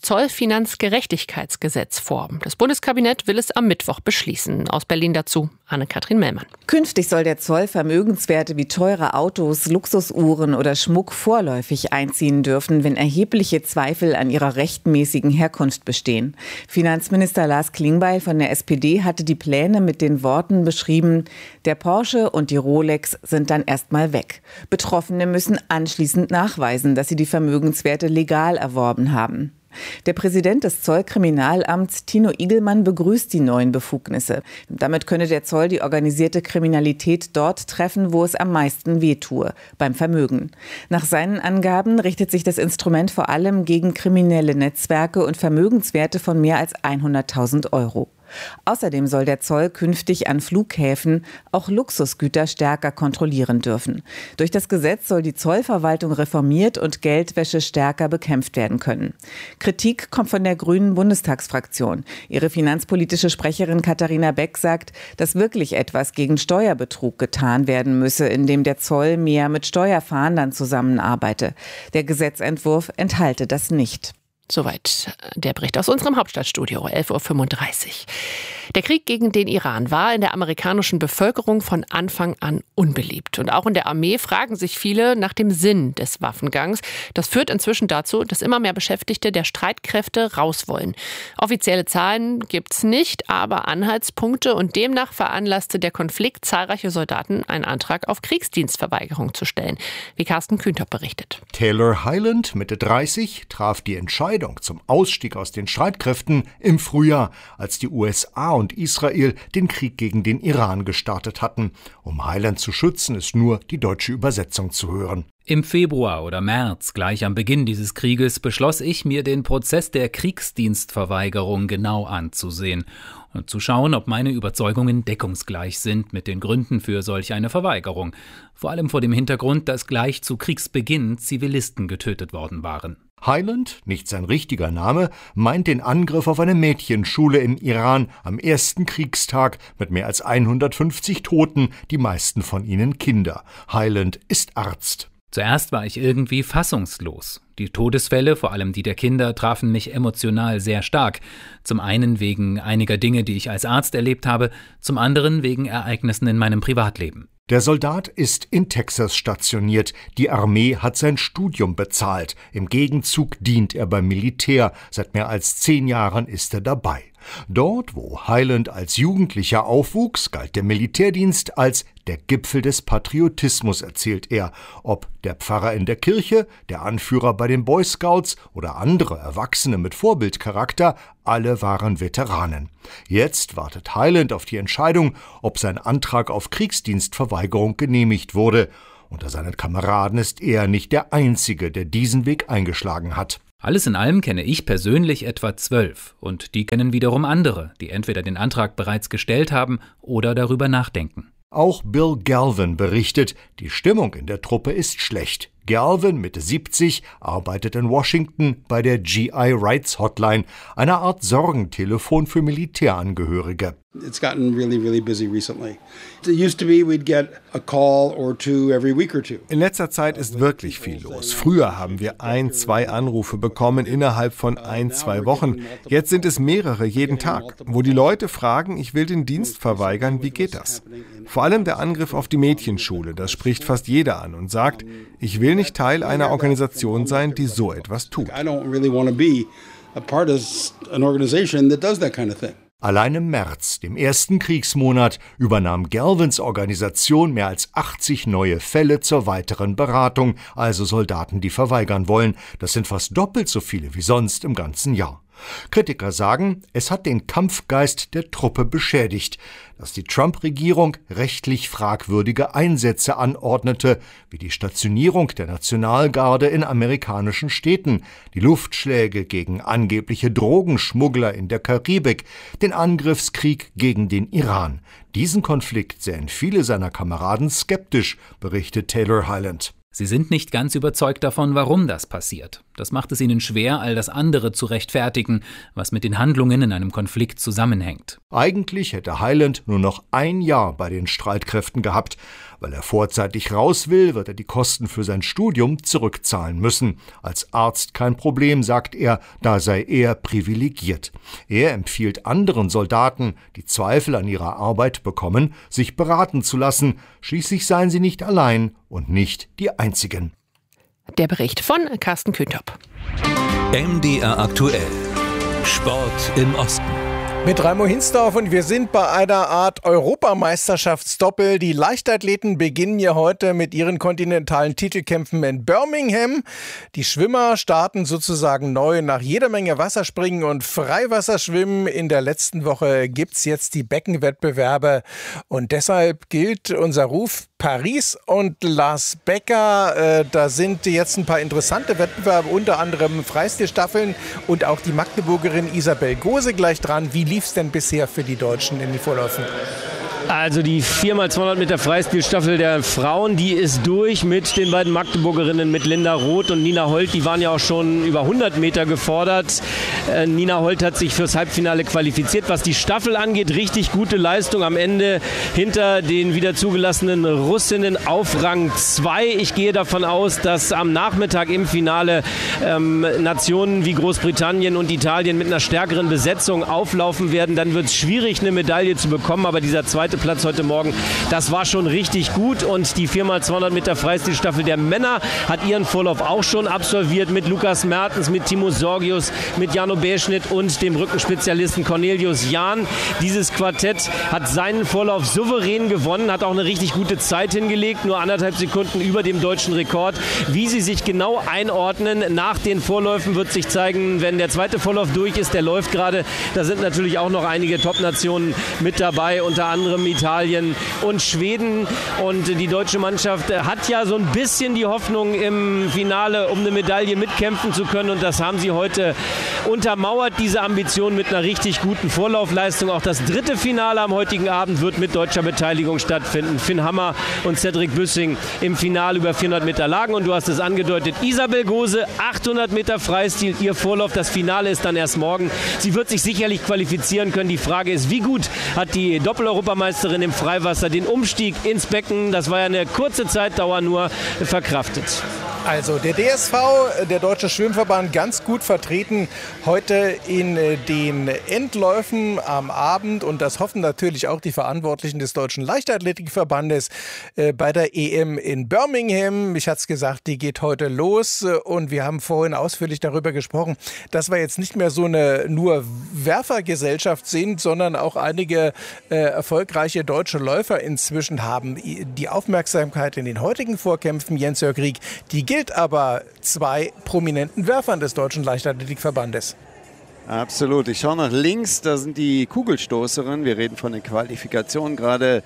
Zollfinanzgerechtigkeitsgesetz vor. Das Bundeskabinett will es am Mittwoch beschließen. Aus Berlin dazu Anne-Kathrin Mellmann. Künftig soll der Zoll Vermögenswerte wie teure Autos, Luxusuhren oder Schmuck vorläufig einziehen dürfen, wenn erhebliche Zweifel an ihrer rechtmäßigen Herkunft bestehen. Finanzminister Lars Klingbeil von der S P D hatte die Pläne mit den Worten beschrieben: Der Porsche und die Rolex sind dann erstmal weg. Betroffene müssen anschließend nachweisen, dass sie die Vermögenswerte legal erworben haben. Der Präsident des Zollkriminalamts, Tino Igelmann, begrüßt die neuen Befugnisse. Damit könne der Zoll die organisierte Kriminalität dort treffen, wo es am meisten wehtue, beim Vermögen. Nach seinen Angaben richtet sich das Instrument vor allem gegen kriminelle Netzwerke und Vermögenswerte von mehr als hunderttausend Euro. Außerdem soll der Zoll künftig an Flughäfen auch Luxusgüter stärker kontrollieren dürfen. Durch das Gesetz soll die Zollverwaltung reformiert und Geldwäsche stärker bekämpft werden können. Kritik kommt von der Grünen Bundestagsfraktion. Ihre finanzpolitische Sprecherin Katharina Beck sagt, dass wirklich etwas gegen Steuerbetrug getan werden müsse, indem der Zoll mehr mit Steuerfahndern zusammenarbeite. Der Gesetzentwurf enthalte das nicht. Soweit der Bericht aus unserem Hauptstadtstudio, elf Uhr fünfunddreißig. Der Krieg gegen den Iran war in der amerikanischen Bevölkerung von Anfang an unbeliebt. Und auch in der Armee fragen sich viele nach dem Sinn des Waffengangs. Das führt inzwischen dazu, dass immer mehr Beschäftigte der Streitkräfte raus wollen. Offizielle Zahlen gibt's nicht, aber Anhaltspunkte, und demnach veranlasste der Konflikt zahlreiche Soldaten, einen Antrag auf Kriegsdienstverweigerung zu stellen, wie Carsten Kühntop berichtet. Taylor Hyland, Mitte dreißig, traf die Entscheidung zum Ausstieg aus den Streitkräften im Frühjahr, als die U S A und Israel den Krieg gegen den Iran gestartet hatten. Um Hyland zu schützen, ist nur die deutsche Übersetzung zu hören. Im Februar oder März, gleich am Beginn dieses Krieges, beschloss ich, mir den Prozess der Kriegsdienstverweigerung genau anzusehen und zu schauen, ob meine Überzeugungen deckungsgleich sind mit den Gründen für solch eine Verweigerung. Vor allem vor dem Hintergrund, dass gleich zu Kriegsbeginn Zivilisten getötet worden waren. Hyland, nicht sein richtiger Name, meint den Angriff auf eine Mädchenschule im Iran am ersten Kriegstag mit mehr als hundertfünfzig Toten, die meisten von ihnen Kinder. Hyland ist Arzt. Zuerst war ich irgendwie fassungslos. Die Todesfälle, vor allem die der Kinder, trafen mich emotional sehr stark. Zum einen wegen einiger Dinge, die ich als Arzt erlebt habe, zum anderen wegen Ereignissen in meinem Privatleben. Der Soldat ist in Texas stationiert. Die Armee hat sein Studium bezahlt. Im Gegenzug dient er beim Militär. Seit mehr als zehn Jahren ist er dabei. Dort, wo Hyland als Jugendlicher aufwuchs, galt der Militärdienst als der Gipfel des Patriotismus, erzählt er. Ob der Pfarrer in der Kirche, der Anführer bei den Boy Scouts oder andere Erwachsene mit Vorbildcharakter, alle waren Veteranen. Jetzt wartet Hyland auf die Entscheidung, ob sein Antrag auf Kriegsdienstverweigerung genehmigt wurde. Unter seinen Kameraden ist er nicht der Einzige, der diesen Weg eingeschlagen hat. Alles in allem kenne ich persönlich etwa zwölf und die kennen wiederum andere, die entweder den Antrag bereits gestellt haben oder darüber nachdenken. Auch Bill Galvin berichtet, die Stimmung in der Truppe ist schlecht. Galvin, Mitte siebzig, arbeitet in Washington bei der G I Rights Hotline, einer Art Sorgentelefon für Militärangehörige. It's gotten really, really busy recently. It used to be we'd get a call or two every week or two. In letzter Zeit ist wirklich viel los. Früher haben wir ein, zwei Anrufe bekommen innerhalb von ein, zwei Wochen. Jetzt sind es mehrere jeden Tag, wo die Leute fragen, ich will den Dienst verweigern, wie geht das? Vor allem der Angriff auf die Mädchenschule, das spricht fast jeder an und sagt, ich will nicht Teil einer Organisation sein, die so etwas tut. I don't really want to be a part of an organization that does that kind of thing. Allein im März, dem ersten Kriegsmonat, übernahm Galvins Organisation mehr als achtzig neue Fälle zur weiteren Beratung, also Soldaten, die verweigern wollen. Das sind fast doppelt so viele wie sonst im ganzen Jahr. Kritiker sagen, es hat den Kampfgeist der Truppe beschädigt, dass die Trump-Regierung rechtlich fragwürdige Einsätze anordnete, wie die Stationierung der Nationalgarde in amerikanischen Städten, die Luftschläge gegen angebliche Drogenschmuggler in der Karibik, den Angriffskrieg gegen den Iran. Diesen Konflikt sehen viele seiner Kameraden skeptisch, berichtet Taylor Hyland. Sie sind nicht ganz überzeugt davon, warum das passiert. Das macht es ihnen schwer, all das andere zu rechtfertigen, was mit den Handlungen in einem Konflikt zusammenhängt. Eigentlich hätte Hyland nur noch ein Jahr bei den Streitkräften gehabt. Weil er vorzeitig raus will, wird er die Kosten für sein Studium zurückzahlen müssen. Als Arzt kein Problem, sagt er, da sei er privilegiert. Er empfiehlt anderen Soldaten, die Zweifel an ihrer Arbeit bekommen, sich beraten zu lassen. Schließlich seien sie nicht allein und nicht die Einzigen. Der Bericht von Carsten Küntop. M D R aktuell. Sport im Osten. Mit Raimo Hinsdorf und wir sind bei einer Art Europameisterschaftsdoppel. Die Leichtathleten beginnen ja heute mit ihren kontinentalen Titelkämpfen in Birmingham. Die Schwimmer starten sozusagen neu nach jeder Menge Wasserspringen und Freiwasserschwimmen. In der letzten Woche gibt's jetzt die Beckenwettbewerbe und deshalb gilt unser Ruf Paris und Lars Becker. Äh, da sind jetzt ein paar interessante Wettbewerbe, unter anderem Freistilstaffeln und auch die Magdeburgerin Isabel Gose gleich dran. Wie lief's denn bisher für die Deutschen in den Vorläufen? Also die vier mal zweihundert Meter Freistilstaffel der Frauen, die ist durch mit den beiden Magdeburgerinnen, mit Linda Roth und Nina Holt. Die waren ja auch schon über hundert Meter gefordert. Äh, Nina Holt hat sich fürs Halbfinale qualifiziert. Was die Staffel angeht, richtig gute Leistung am Ende hinter den wieder zugelassenen Russinnen auf Rang zwei. Ich gehe davon aus, dass am Nachmittag im Finale ähm, Nationen wie Großbritannien und Italien mit einer stärkeren Besetzung auflaufen werden. Dann wird es schwierig, eine Medaille zu bekommen, aber dieser zweite Platz heute Morgen, das war schon richtig gut und die vier mal zweihundert Meter Freistilstaffel der Männer hat ihren Vorlauf auch schon absolviert mit Lukas Mertens, mit Timo Sorgius, mit Jano Beschnitt und dem Rückenspezialisten Cornelius Jahn. Dieses Quartett hat seinen Vorlauf souverän gewonnen, hat auch eine richtig gute Zeit hingelegt, nur anderthalb Sekunden über dem deutschen Rekord. Wie sie sich genau einordnen nach den Vorläufen wird sich zeigen, wenn der zweite Vorlauf durch ist, der läuft gerade. Da sind natürlich auch noch einige Top-Nationen mit dabei, unter anderem Italien und Schweden. Und die deutsche Mannschaft hat ja so ein bisschen die Hoffnung, im Finale um eine Medaille mitkämpfen zu können. Und das haben sie heute untermauert, diese Ambition mit einer richtig guten Vorlaufleistung. Auch das dritte Finale am heutigen Abend wird mit deutscher Beteiligung stattfinden. Finn Hammer und Cedric Büssing im Finale über vierhundert Meter Lagen. Und du hast es angedeutet, Isabel Gose, achthundert Meter Freistil, ihr Vorlauf. Das Finale ist dann erst morgen. Sie wird sich sicherlich qualifizieren können. Die Frage ist, wie gut hat die Doppel-Europameisterin im Freiwasser den Umstieg ins Becken, das war ja eine kurze Zeitdauer nur, verkraftet. Also der D S V, der Deutsche Schwimmverband, ganz gut vertreten heute in den Endläufen am Abend. Und das hoffen natürlich auch die Verantwortlichen des Deutschen Leichtathletikverbandes äh, bei der E M in Birmingham. Ich hatte es gesagt, die geht heute los. Und wir haben vorhin ausführlich darüber gesprochen, dass wir jetzt nicht mehr so eine nur Werfergesellschaft sind, sondern auch einige äh, erfolgreiche deutsche Läufer inzwischen haben. Die Aufmerksamkeit in den heutigen Vorkämpfen, Jens-Jörg Rieck, die gilt aber zwei prominenten Werfern des Deutschen Leichtathletikverbandes. Absolut. Ich schaue nach links, da sind die Kugelstoßerinnen. Wir reden von der Qualifikation gerade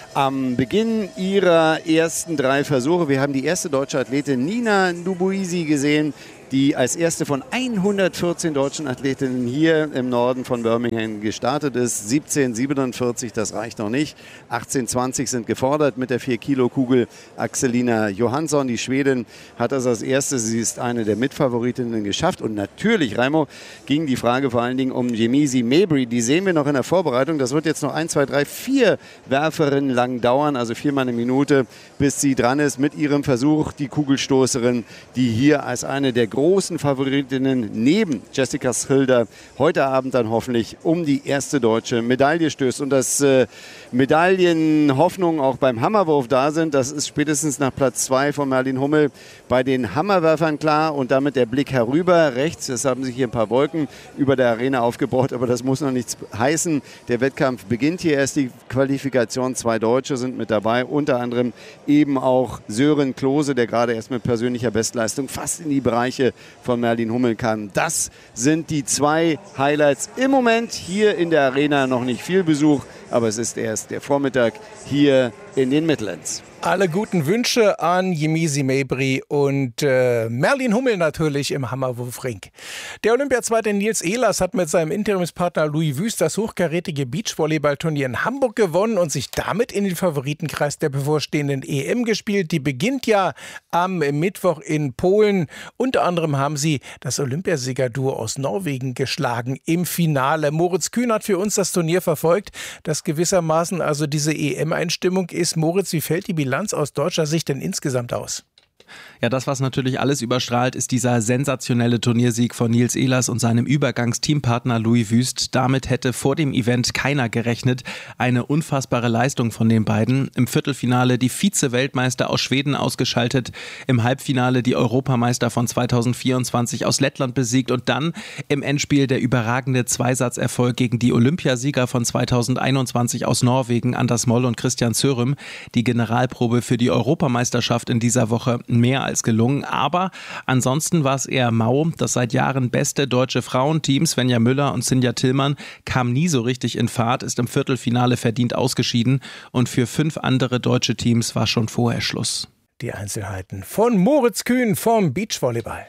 am Beginn ihrer ersten drei Versuche. Wir haben die erste deutsche Athletin Nina Ndubuisi gesehen, die als erste von hundertvierzehn deutschen Athletinnen hier im Norden von Birmingham gestartet ist. siebzehn siebenundvierzig, das reicht noch nicht. achtzehn zwanzig sind gefordert mit der vier Kilo Kugel. Axelina Johansson, die Schwedin, hat das als erste. Sie ist eine der Mitfavoritinnen geschafft. Und natürlich, Raimo, ging die Frage vor allen Dingen um Yemisi Mabry. Die sehen wir noch in der Vorbereitung. Das wird jetzt noch ein, zwei, drei, vier Werferinnen lang dauern, also viermal eine Minute, bis sie dran ist mit ihrem Versuch. Die Kugelstoßerin, die hier als eine der großen Favoritinnen neben Jessica Schilder heute Abend dann hoffentlich um die erste deutsche Medaille stößt. Und dass äh, Medaillenhoffnungen auch beim Hammerwurf da sind, das ist spätestens nach Platz zwei von Merlin Hummel bei den Hammerwerfern klar. Und damit der Blick herüber rechts, es haben sich hier ein paar Wolken über der Arena aufgebaut, aber das muss noch nichts heißen. Der Wettkampf beginnt hier erst, die Qualifikation. Zwei Deutsche sind mit dabei, unter anderem eben auch Sören Klose, der gerade erst mit persönlicher Bestleistung fast in die Bereiche von Merlin Hummel kam. Das sind die zwei Highlights im Moment. Hier in der Arena noch nicht viel Besuch, aber es ist erst der Vormittag hier in den Midlands. Alle guten Wünsche an Yemisi Mabry und äh, Merlin Hummel natürlich im Hammerwurfring. Der Olympiazweite Nils Ehlers hat mit seinem Interimspartner Louis Wüst das hochkarätige Beachvolleyballturnier in Hamburg gewonnen und sich damit in den Favoritenkreis der bevorstehenden E M gespielt. Die beginnt ja am Mittwoch in Polen. Unter anderem haben sie das Olympiasiegerduo aus Norwegen geschlagen im Finale. Moritz Kühn hat für uns das Turnier verfolgt, das gewissermaßen also diese E M-Einstimmung ist. Moritz, wie fällt die Bilanz aus deutscher Sicht denn insgesamt aus? Ja, das, was natürlich alles überstrahlt, ist dieser sensationelle Turniersieg von Nils Ehlers und seinem Übergangsteampartner Louis Wüst. Damit hätte vor dem Event keiner gerechnet. Eine unfassbare Leistung von den beiden. Im Viertelfinale die Vize-Weltmeister aus Schweden ausgeschaltet, im Halbfinale die Europameister von zweitausendvierundzwanzig aus Lettland besiegt und dann im Endspiel der überragende Zweisatzerfolg gegen die Olympiasieger von zweitausendeinundzwanzig aus Norwegen, Anders Moll und Christian Sørem. Die Generalprobe für die Europameisterschaft in dieser Woche mehr als gelungen, aber ansonsten war es eher mau. Das seit Jahren beste deutsche Frauenteam Svenja Müller und Sinja Tillmann kam nie so richtig in Fahrt, ist im Viertelfinale verdient ausgeschieden und für fünf andere deutsche Teams war schon vorher Schluss. Die Einzelheiten von Moritz Kühn vom Beachvolleyball.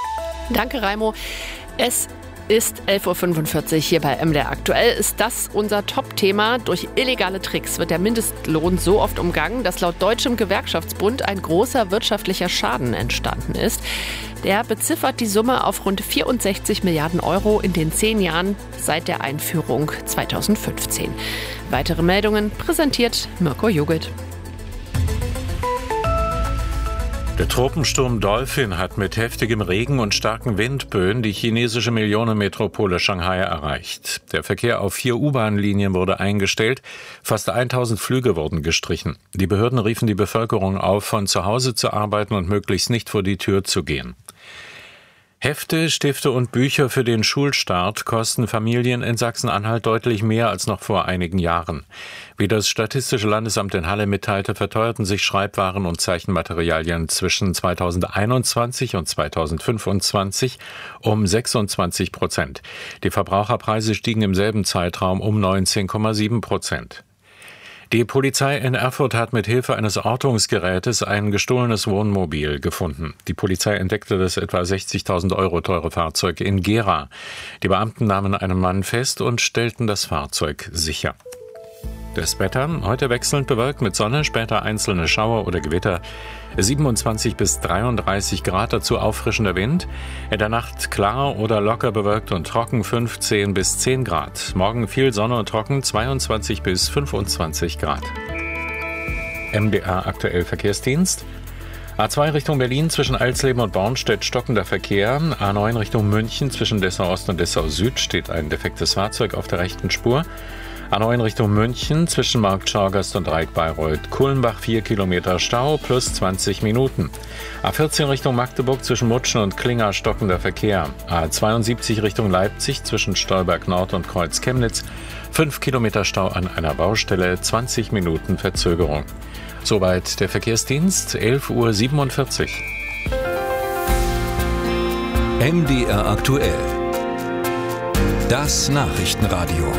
Danke, Raimo. Es ist elf Uhr fünfundvierzig hier bei M D R Aktuell. Ist das unser Top-Thema? Durch illegale Tricks wird der Mindestlohn so oft umgangen, dass laut Deutschem Gewerkschaftsbund ein großer wirtschaftlicher Schaden entstanden ist. Der beziffert die Summe auf rund vierundsechzig Milliarden Euro in den zehn Jahren seit der Einführung zweitausendfünfzehn. Weitere Meldungen präsentiert Mirko Jugelt. Der Tropensturm Dolphin hat mit heftigem Regen und starken Windböen die chinesische Millionenmetropole Shanghai erreicht. Der Verkehr auf vier U-Bahn-Linien wurde eingestellt, fast tausend Flüge wurden gestrichen. Die Behörden riefen die Bevölkerung auf, von zu Hause zu arbeiten und möglichst nicht vor die Tür zu gehen. Hefte, Stifte und Bücher für den Schulstart kosten Familien in Sachsen-Anhalt deutlich mehr als noch vor einigen Jahren. Wie das Statistische Landesamt in Halle mitteilte, verteuerten sich Schreibwaren und Zeichenmaterialien zwischen zweitausendeinundzwanzig und zweitausendfünfundzwanzig um sechsundzwanzig Prozent. Die Verbraucherpreise stiegen im selben Zeitraum um neunzehn Komma sieben Prozent. Die Polizei in Erfurt hat mit Hilfe eines Ortungsgerätes ein gestohlenes Wohnmobil gefunden. Die Polizei entdeckte das etwa sechzigtausend Euro teure Fahrzeug in Gera. Die Beamten nahmen einen Mann fest und stellten das Fahrzeug sicher. Das Wetter, heute wechselnd bewölkt mit Sonne, später einzelne Schauer oder Gewitter. siebenundzwanzig bis dreiunddreißig Grad, dazu auffrischender Wind. In der Nacht klar oder locker bewölkt und trocken, fünfzehn bis zehn Grad. Morgen viel Sonne und trocken, zweiundzwanzig bis fünfundzwanzig Grad. M D R Aktuell Verkehrsdienst. A zwei Richtung Berlin zwischen Alsleben und Bornstedt stockender Verkehr. A neun Richtung München zwischen Dessau Ost und Dessau Süd steht ein defektes Fahrzeug auf der rechten Spur. A neun Richtung München zwischen Markt Schorgast und Reik-Bayreuth. Kulmbach vier Kilometer Stau plus zwanzig Minuten. A vierzehn Richtung Magdeburg zwischen Mutschen und Klinger stockender Verkehr. A zweiundsiebzig Richtung Leipzig zwischen Stolberg Nord und Kreuz Chemnitz. fünf Kilometer Stau an einer Baustelle, zwanzig Minuten Verzögerung. Soweit der Verkehrsdienst, elf Uhr siebenundvierzig. M D R aktuell. Das Nachrichtenradio.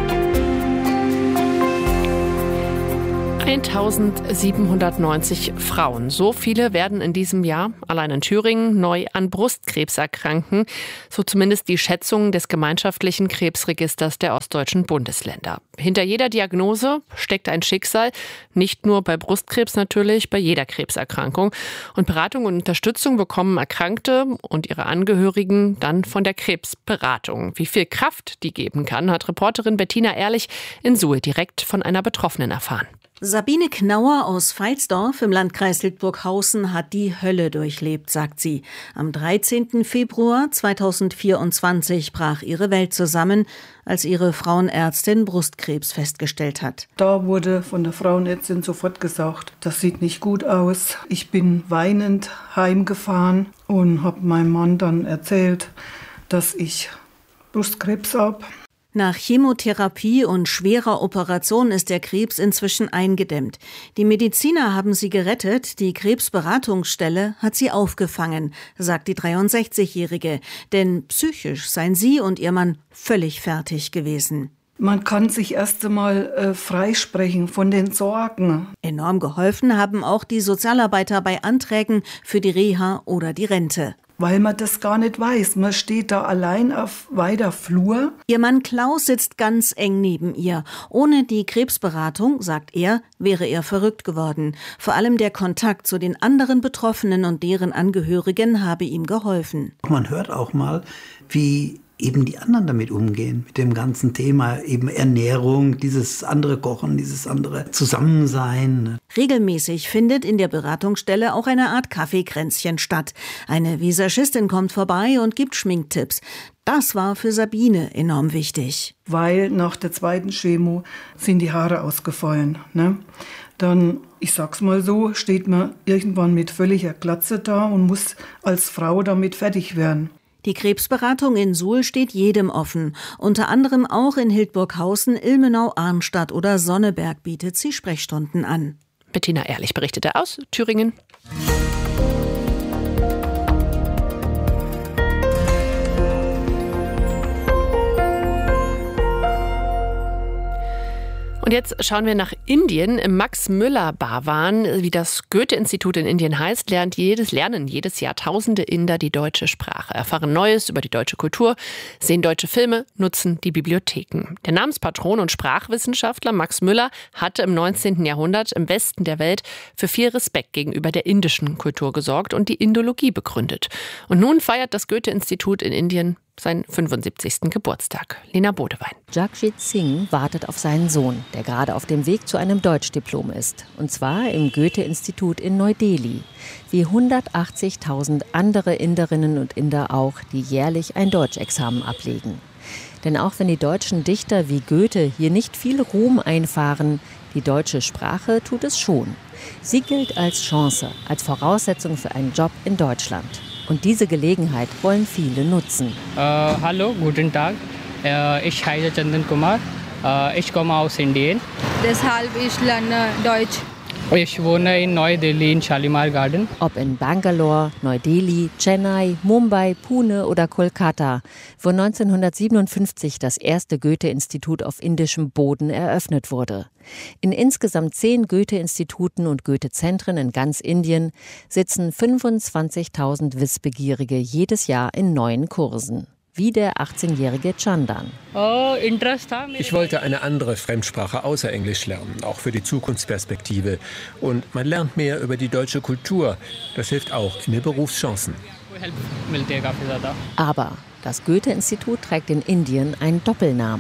eintausendsiebenhundertneunzig Frauen. So viele werden in diesem Jahr allein in Thüringen neu an Brustkrebs erkranken. So zumindest die Schätzung des gemeinschaftlichen Krebsregisters der ostdeutschen Bundesländer. Hinter jeder Diagnose steckt ein Schicksal. Nicht nur bei Brustkrebs natürlich, bei jeder Krebserkrankung. Und Beratung und Unterstützung bekommen Erkrankte und ihre Angehörigen dann von der Krebsberatung. Wie viel Kraft die geben kann, hat Reporterin Bettina Ehrlich in Suhl direkt von einer Betroffenen erfahren. Sabine Knauer aus Veitsdorf im Landkreis Hildburghausen hat die Hölle durchlebt, sagt sie. Am dreizehnten Februar zweitausendvierundzwanzig brach ihre Welt zusammen, als ihre Frauenärztin Brustkrebs festgestellt hat. Da wurde von der Frauenärztin sofort gesagt, das sieht nicht gut aus. Ich bin weinend heimgefahren und habe meinem Mann dann erzählt, dass ich Brustkrebs habe. Nach Chemotherapie und schwerer Operation ist der Krebs inzwischen eingedämmt. Die Mediziner haben sie gerettet, die Krebsberatungsstelle hat sie aufgefangen, sagt die dreiundsechzigjährige. Denn psychisch seien sie und ihr Mann völlig fertig gewesen. Man kann sich erst einmal äh, freisprechen von den Sorgen. Enorm geholfen haben auch die Sozialarbeiter bei Anträgen für die Reha oder die Rente. Weil man das gar nicht weiß. Man steht da allein auf weiter Flur. Ihr Mann Klaus sitzt ganz eng neben ihr. Ohne die Krebsberatung, sagt er, wäre er verrückt geworden. Vor allem der Kontakt zu den anderen Betroffenen und deren Angehörigen habe ihm geholfen. Man hört auch mal, wie eben die anderen damit umgehen, mit dem ganzen Thema eben Ernährung, dieses andere Kochen, dieses andere Zusammensein. Regelmäßig findet in der Beratungsstelle auch eine Art Kaffeekränzchen statt. Eine Visagistin kommt vorbei und gibt Schminktipps. Das war für Sabine enorm wichtig. Weil nach der zweiten Chemo sind die Haare ausgefallen, ne? Dann, ich sag's mal so, steht man irgendwann mit völliger Glatze da und muss als Frau damit fertig werden. Die Krebsberatung in Suhl steht jedem offen. Unter anderem auch in Hildburghausen, Ilmenau, Arnstadt oder Sonneberg bietet sie Sprechstunden an. Bettina Ehrlich berichtete aus Thüringen. Und jetzt schauen wir nach Indien. Im Max-Müller-Barwan, wie das Goethe-Institut in Indien heißt, lernt jedes, lernen jedes Jahr tausende Inder die deutsche Sprache, erfahren Neues über die deutsche Kultur, sehen deutsche Filme, nutzen die Bibliotheken. Der Namenspatron und Sprachwissenschaftler Max Müller hatte im neunzehnten Jahrhundert im Westen der Welt für viel Respekt gegenüber der indischen Kultur gesorgt und die Indologie begründet. Und nun feiert das Goethe-Institut in Indien seinen fünfundsiebzigsten Geburtstag. Lena Bodewein. Jagjit Singh wartet auf seinen Sohn, der gerade auf dem Weg zu einem Deutschdiplom ist. Und zwar im Goethe-Institut in Neu-Delhi. Wie hundertachtzigtausend andere Inderinnen und Inder auch, die jährlich ein Deutschexamen ablegen. Denn auch wenn die deutschen Dichter wie Goethe hier nicht viel Ruhm einfahren, die deutsche Sprache tut es schon. Sie gilt als Chance, als Voraussetzung für einen Job in Deutschland. Und diese Gelegenheit wollen viele nutzen. Äh, hallo, guten Tag. Äh, ich heiße Chandan Kumar. Äh, ich komme aus Indien. Deshalb ich lerne Deutsch. Ich wohne in Neu-Delhi in Shalimar Garden. Ob in Bangalore, Neu-Delhi, Chennai, Mumbai, Pune oder Kolkata, wo neunzehnhundertsiebenundfünfzig das erste Goethe-Institut auf indischem Boden eröffnet wurde. In insgesamt zehn Goethe-Instituten und Goethe-Zentren in ganz Indien sitzen fünfundzwanzigtausend Wissbegierige jedes Jahr in neuen Kursen. Wie der achtzehnjährige Chandan. Ich wollte eine andere Fremdsprache außer Englisch lernen, auch für die Zukunftsperspektive. Und man lernt mehr über die deutsche Kultur. Das hilft auch in den Berufschancen. Aber Das Goethe-Institut trägt in Indien einen Doppelnamen.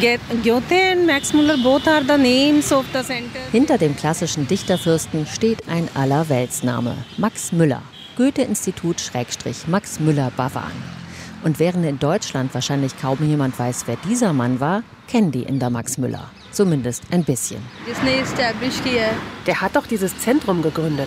Hinter dem klassischen Dichterfürsten steht ein Allerweltsname, Max Müller. Goethe-Institut Schrägstrich Max Müller Bhavan. Und während in Deutschland wahrscheinlich kaum jemand weiß, wer dieser Mann war, kennen die Inder Max Müller. Zumindest ein bisschen. Der hat doch dieses Zentrum gegründet.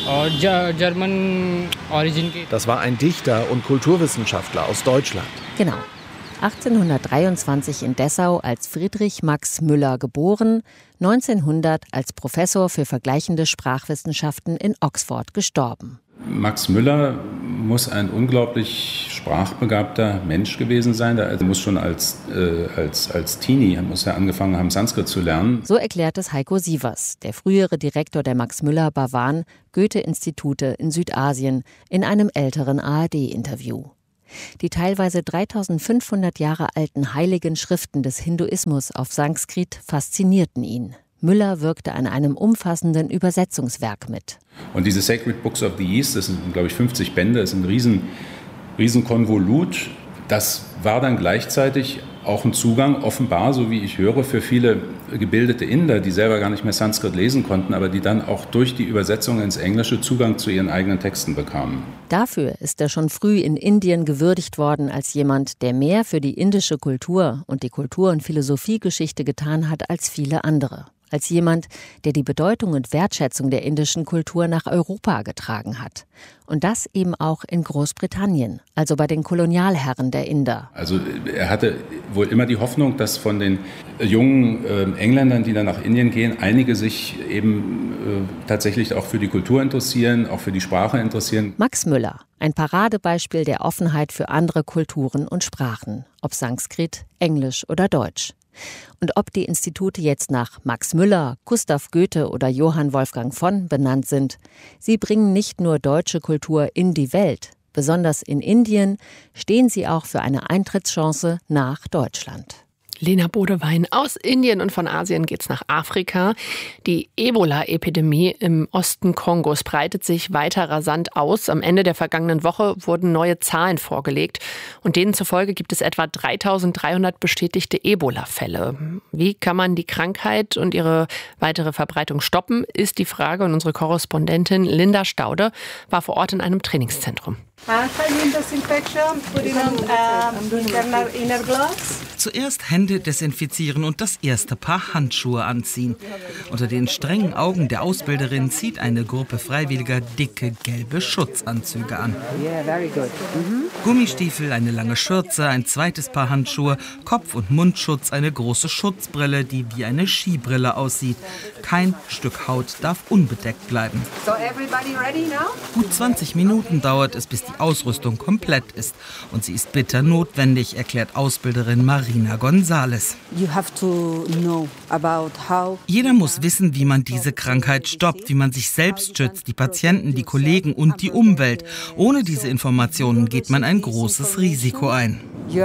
Das war ein Dichter und Kulturwissenschaftler aus Deutschland. Genau. achtzehnhundertdreiundzwanzig in Dessau als Friedrich Max Müller geboren, neunzehnhundert als Professor für vergleichende Sprachwissenschaften in Oxford gestorben. Max Müller muss ein unglaublich sprachbegabter Mensch gewesen sein. Er muss schon als, äh, als, als Teenie muss er angefangen haben, Sanskrit zu lernen. So erklärt es Heiko Sievers, der frühere Direktor der Max Müller Bhavan Goethe-Institute in Südasien, in einem älteren A R D-Interview. Die teilweise dreitausendfünfhundert Jahre alten heiligen Schriften des Hinduismus auf Sanskrit faszinierten ihn. Müller wirkte an einem umfassenden Übersetzungswerk mit. Und diese Sacred Books of the East, das sind, glaube ich, fünfzig Bände, das ist ein riesen, riesen Konvolut. Das war dann gleichzeitig auch ein Zugang, offenbar, so wie ich höre, für viele gebildete Inder, die selber gar nicht mehr Sanskrit lesen konnten, aber die dann auch durch die Übersetzung ins Englische Zugang zu ihren eigenen Texten bekamen. Dafür ist er schon früh in Indien gewürdigt worden als jemand, der mehr für die indische Kultur und die Kultur- und Philosophiegeschichte getan hat als viele andere. Als jemand, der die Bedeutung und Wertschätzung der indischen Kultur nach Europa getragen hat. Und das eben auch in Großbritannien, also bei den Kolonialherren der Inder. Also er hatte wohl immer die Hoffnung, dass von den jungen äh, Engländern, die dann nach Indien gehen, einige sich eben äh, tatsächlich auch für die Kultur interessieren, auch für die Sprache interessieren. Max Müller, ein Paradebeispiel der Offenheit für andere Kulturen und Sprachen, ob Sanskrit, Englisch oder Deutsch. Und ob die Institute jetzt nach Max Müller, Gustav Goethe oder Johann Wolfgang von benannt sind, sie bringen nicht nur deutsche Kultur in die Welt. Besonders in Indien stehen sie auch für eine Eintrittschance nach Deutschland. Lena Bodewein aus Indien und von Asien geht's nach Afrika. Die Ebola-Epidemie im Osten Kongos breitet sich weiter rasant aus. Am Ende der vergangenen Woche wurden neue Zahlen vorgelegt und denen zufolge gibt es etwa dreitausenddreihundert bestätigte Ebola-Fälle. Wie kann man die Krankheit und ihre weitere Verbreitung stoppen, ist die Frage. Und unsere Korrespondentin Linda Staude war vor Ort in einem Trainingszentrum. Zuerst Hände desinfizieren und das erste Paar Handschuhe anziehen. Unter den strengen Augen der Ausbilderin zieht eine Gruppe Freiwilliger dicke gelbe Schutzanzüge an. Gummistiefel, eine lange Schürze, ein zweites Paar Handschuhe, Kopf- und Mundschutz, eine große Schutzbrille, die wie eine Skibrille aussieht. Kein Stück Haut darf unbedeckt bleiben. Gut zwanzig Minuten dauert es, bis die Ausrüstung komplett ist. Und sie ist bitter notwendig, erklärt Ausbilderin Marina González. Jeder muss wissen, wie man diese Krankheit stoppt, wie man sich selbst schützt, die Patienten, die Kollegen und die Umwelt. Ohne diese Informationen geht man ein großes Risiko ein.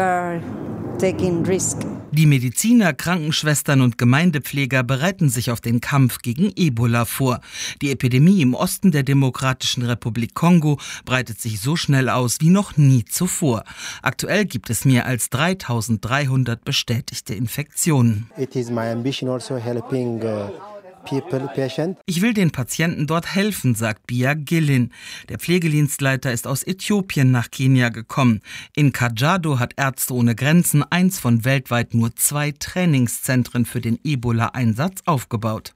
Die Mediziner, Krankenschwestern und Gemeindepfleger bereiten sich auf den Kampf gegen Ebola vor. Die Epidemie im Osten der Demokratischen Republik Kongo breitet sich so schnell aus wie noch nie zuvor. Aktuell gibt es mehr als dreitausenddreihundert bestätigte Infektionen. It is my ambition also helping uh Ich will den Patienten dort helfen, sagt Bia Gillin. Der Pflegedienstleiter ist aus Äthiopien nach Kenia gekommen. In Kajiado hat Ärzte ohne Grenzen eins von weltweit nur zwei Trainingszentren für den Ebola-Einsatz aufgebaut.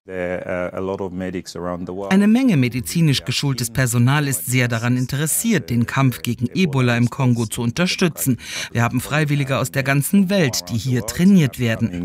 Eine Menge medizinisch geschultes Personal ist sehr daran interessiert, den Kampf gegen Ebola im Kongo zu unterstützen. Wir haben Freiwillige aus der ganzen Welt, die hier trainiert werden.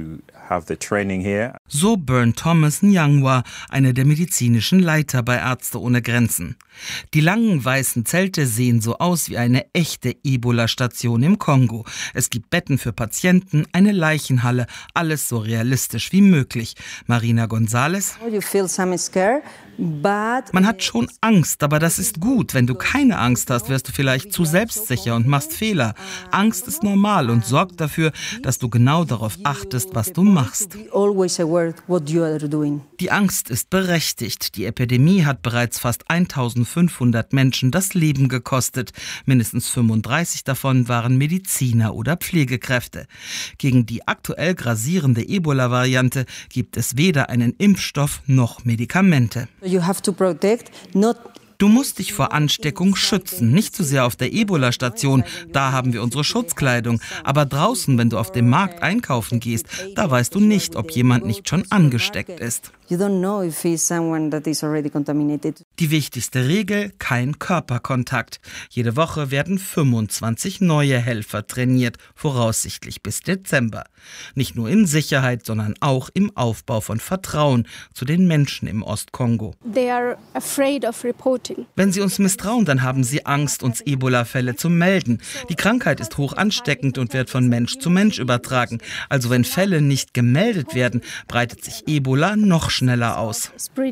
So Bern Thomas Nyangwa, einer der medizinischen Leiter bei Ärzte ohne Grenzen. Die langen weißen Zelte sehen so aus wie eine echte Ebola-Station im Kongo. Es gibt Betten für Patienten, eine Leichenhalle, alles so realistisch wie möglich. Marina González. Man hat schon Angst, aber das ist gut. Wenn du keine Angst hast, wirst du vielleicht zu selbstsicher und machst Fehler. Angst ist normal und sorgt dafür, dass du genau darauf achtest, was du machst. Die Angst ist berechtigt. Die Epidemie hat bereits fast eintausendfünfhundert Menschen das Leben gekostet. Mindestens fünfunddreißig davon waren Mediziner oder Pflegekräfte. Gegen die aktuell grassierende Ebola-Variante gibt es weder einen Impfstoff noch Medikamente. Du musst dich vor Ansteckung schützen, nicht zu sehr auf der Ebola-Station, da haben wir unsere Schutzkleidung, aber draußen, wenn du auf dem Markt einkaufen gehst, da weißt du nicht, ob jemand nicht schon angesteckt ist. Die wichtigste Regel: kein Körperkontakt. Jede Woche werden fünfundzwanzig neue Helfer trainiert, voraussichtlich bis Dezember. Nicht nur in Sicherheit, sondern auch im Aufbau von Vertrauen zu den Menschen im Ostkongo. They are afraid of reporting. Wenn sie uns misstrauen, dann haben sie Angst, uns Ebola-Fälle zu melden. Die Krankheit ist hoch ansteckend und wird von Mensch zu Mensch übertragen. Also wenn Fälle nicht gemeldet werden, breitet sich Ebola noch schneller aus.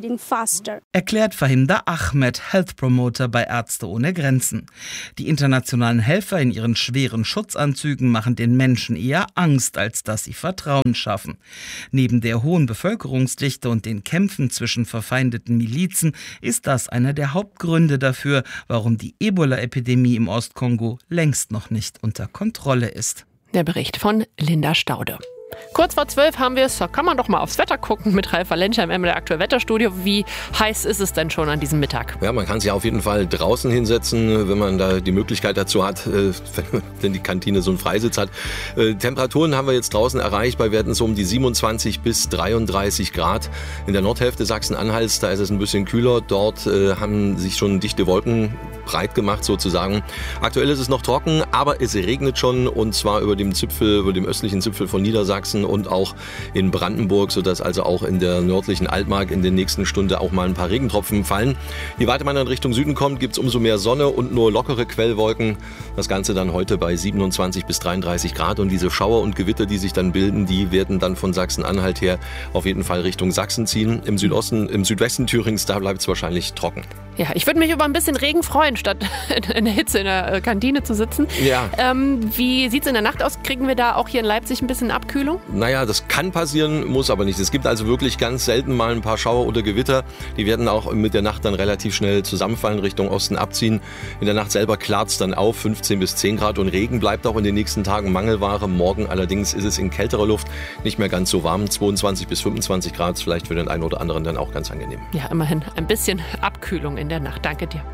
Erklärt Fahimda Ahmed, Health Promoter bei Ärzte ohne Grenzen. Die internationalen Helfer in ihren schweren Schutzanzügen machen den Menschen eher Angst, als dass sie Vertrauen schaffen. Neben der hohen Bevölkerungsdichte und den Kämpfen zwischen verfeindeten Milizen ist das einer der Hauptgründe dafür, warum die Ebola-Epidemie im Ostkongo längst noch nicht unter Kontrolle ist. Der Bericht von Linda Staude. Kurz vor zwölf haben wir es, da kann man doch mal aufs Wetter gucken mit Ralf Valenscher im M D R Aktuell Wetterstudio. Wie heiß ist es denn schon an diesem Mittag? Ja, man kann sich auf jeden Fall draußen hinsetzen, wenn man da die Möglichkeit dazu hat, wenn die Kantine so einen Freisitz hat. Temperaturen haben wir jetzt draußen erreicht bei Werten so um die siebenundzwanzig bis dreiunddreißig Grad. In der Nordhälfte Sachsen-Anhalts, da ist es ein bisschen kühler. Dort äh, haben sich schon dichte Wolken breit gemacht sozusagen. Aktuell ist es noch trocken, aber es regnet schon, und zwar über dem Zipfel, über dem östlichen Zipfel von Niedersachsen und auch in Brandenburg, sodass also auch in der nördlichen Altmark in der nächsten Stunde auch mal ein paar Regentropfen fallen. Je weiter man in Richtung Süden kommt, gibt es umso mehr Sonne und nur lockere Quellwolken. Das Ganze dann heute bei siebenundzwanzig bis dreiunddreißig Grad, und diese Schauer und Gewitter, die sich dann bilden, die werden dann von Sachsen-Anhalt her auf jeden Fall Richtung Sachsen ziehen. Im Südosten, im Südwesten Thürings, da bleibt es wahrscheinlich trocken. Ja, ich würde mich über ein bisschen Regen freuen, statt in der Hitze in der Kantine zu sitzen. Ja. Ähm, wie sieht es in der Nacht aus? Kriegen wir da auch hier in Leipzig ein bisschen Abkühlung? Naja, das kann passieren, muss aber nicht. Es gibt also wirklich ganz selten mal ein paar Schauer oder Gewitter. Die werden auch mit der Nacht dann relativ schnell zusammenfallen, Richtung Osten abziehen. In der Nacht selber klart es dann auf, fünfzehn bis zehn Grad, und Regen bleibt auch in den nächsten Tagen Mangelware. Morgen allerdings ist es in kälterer Luft nicht mehr ganz so warm, zweiundzwanzig bis fünfundzwanzig Grad, vielleicht für den einen oder anderen dann auch ganz angenehm. Ja, immerhin ein bisschen Abkühlung in der Nacht. Danke dir.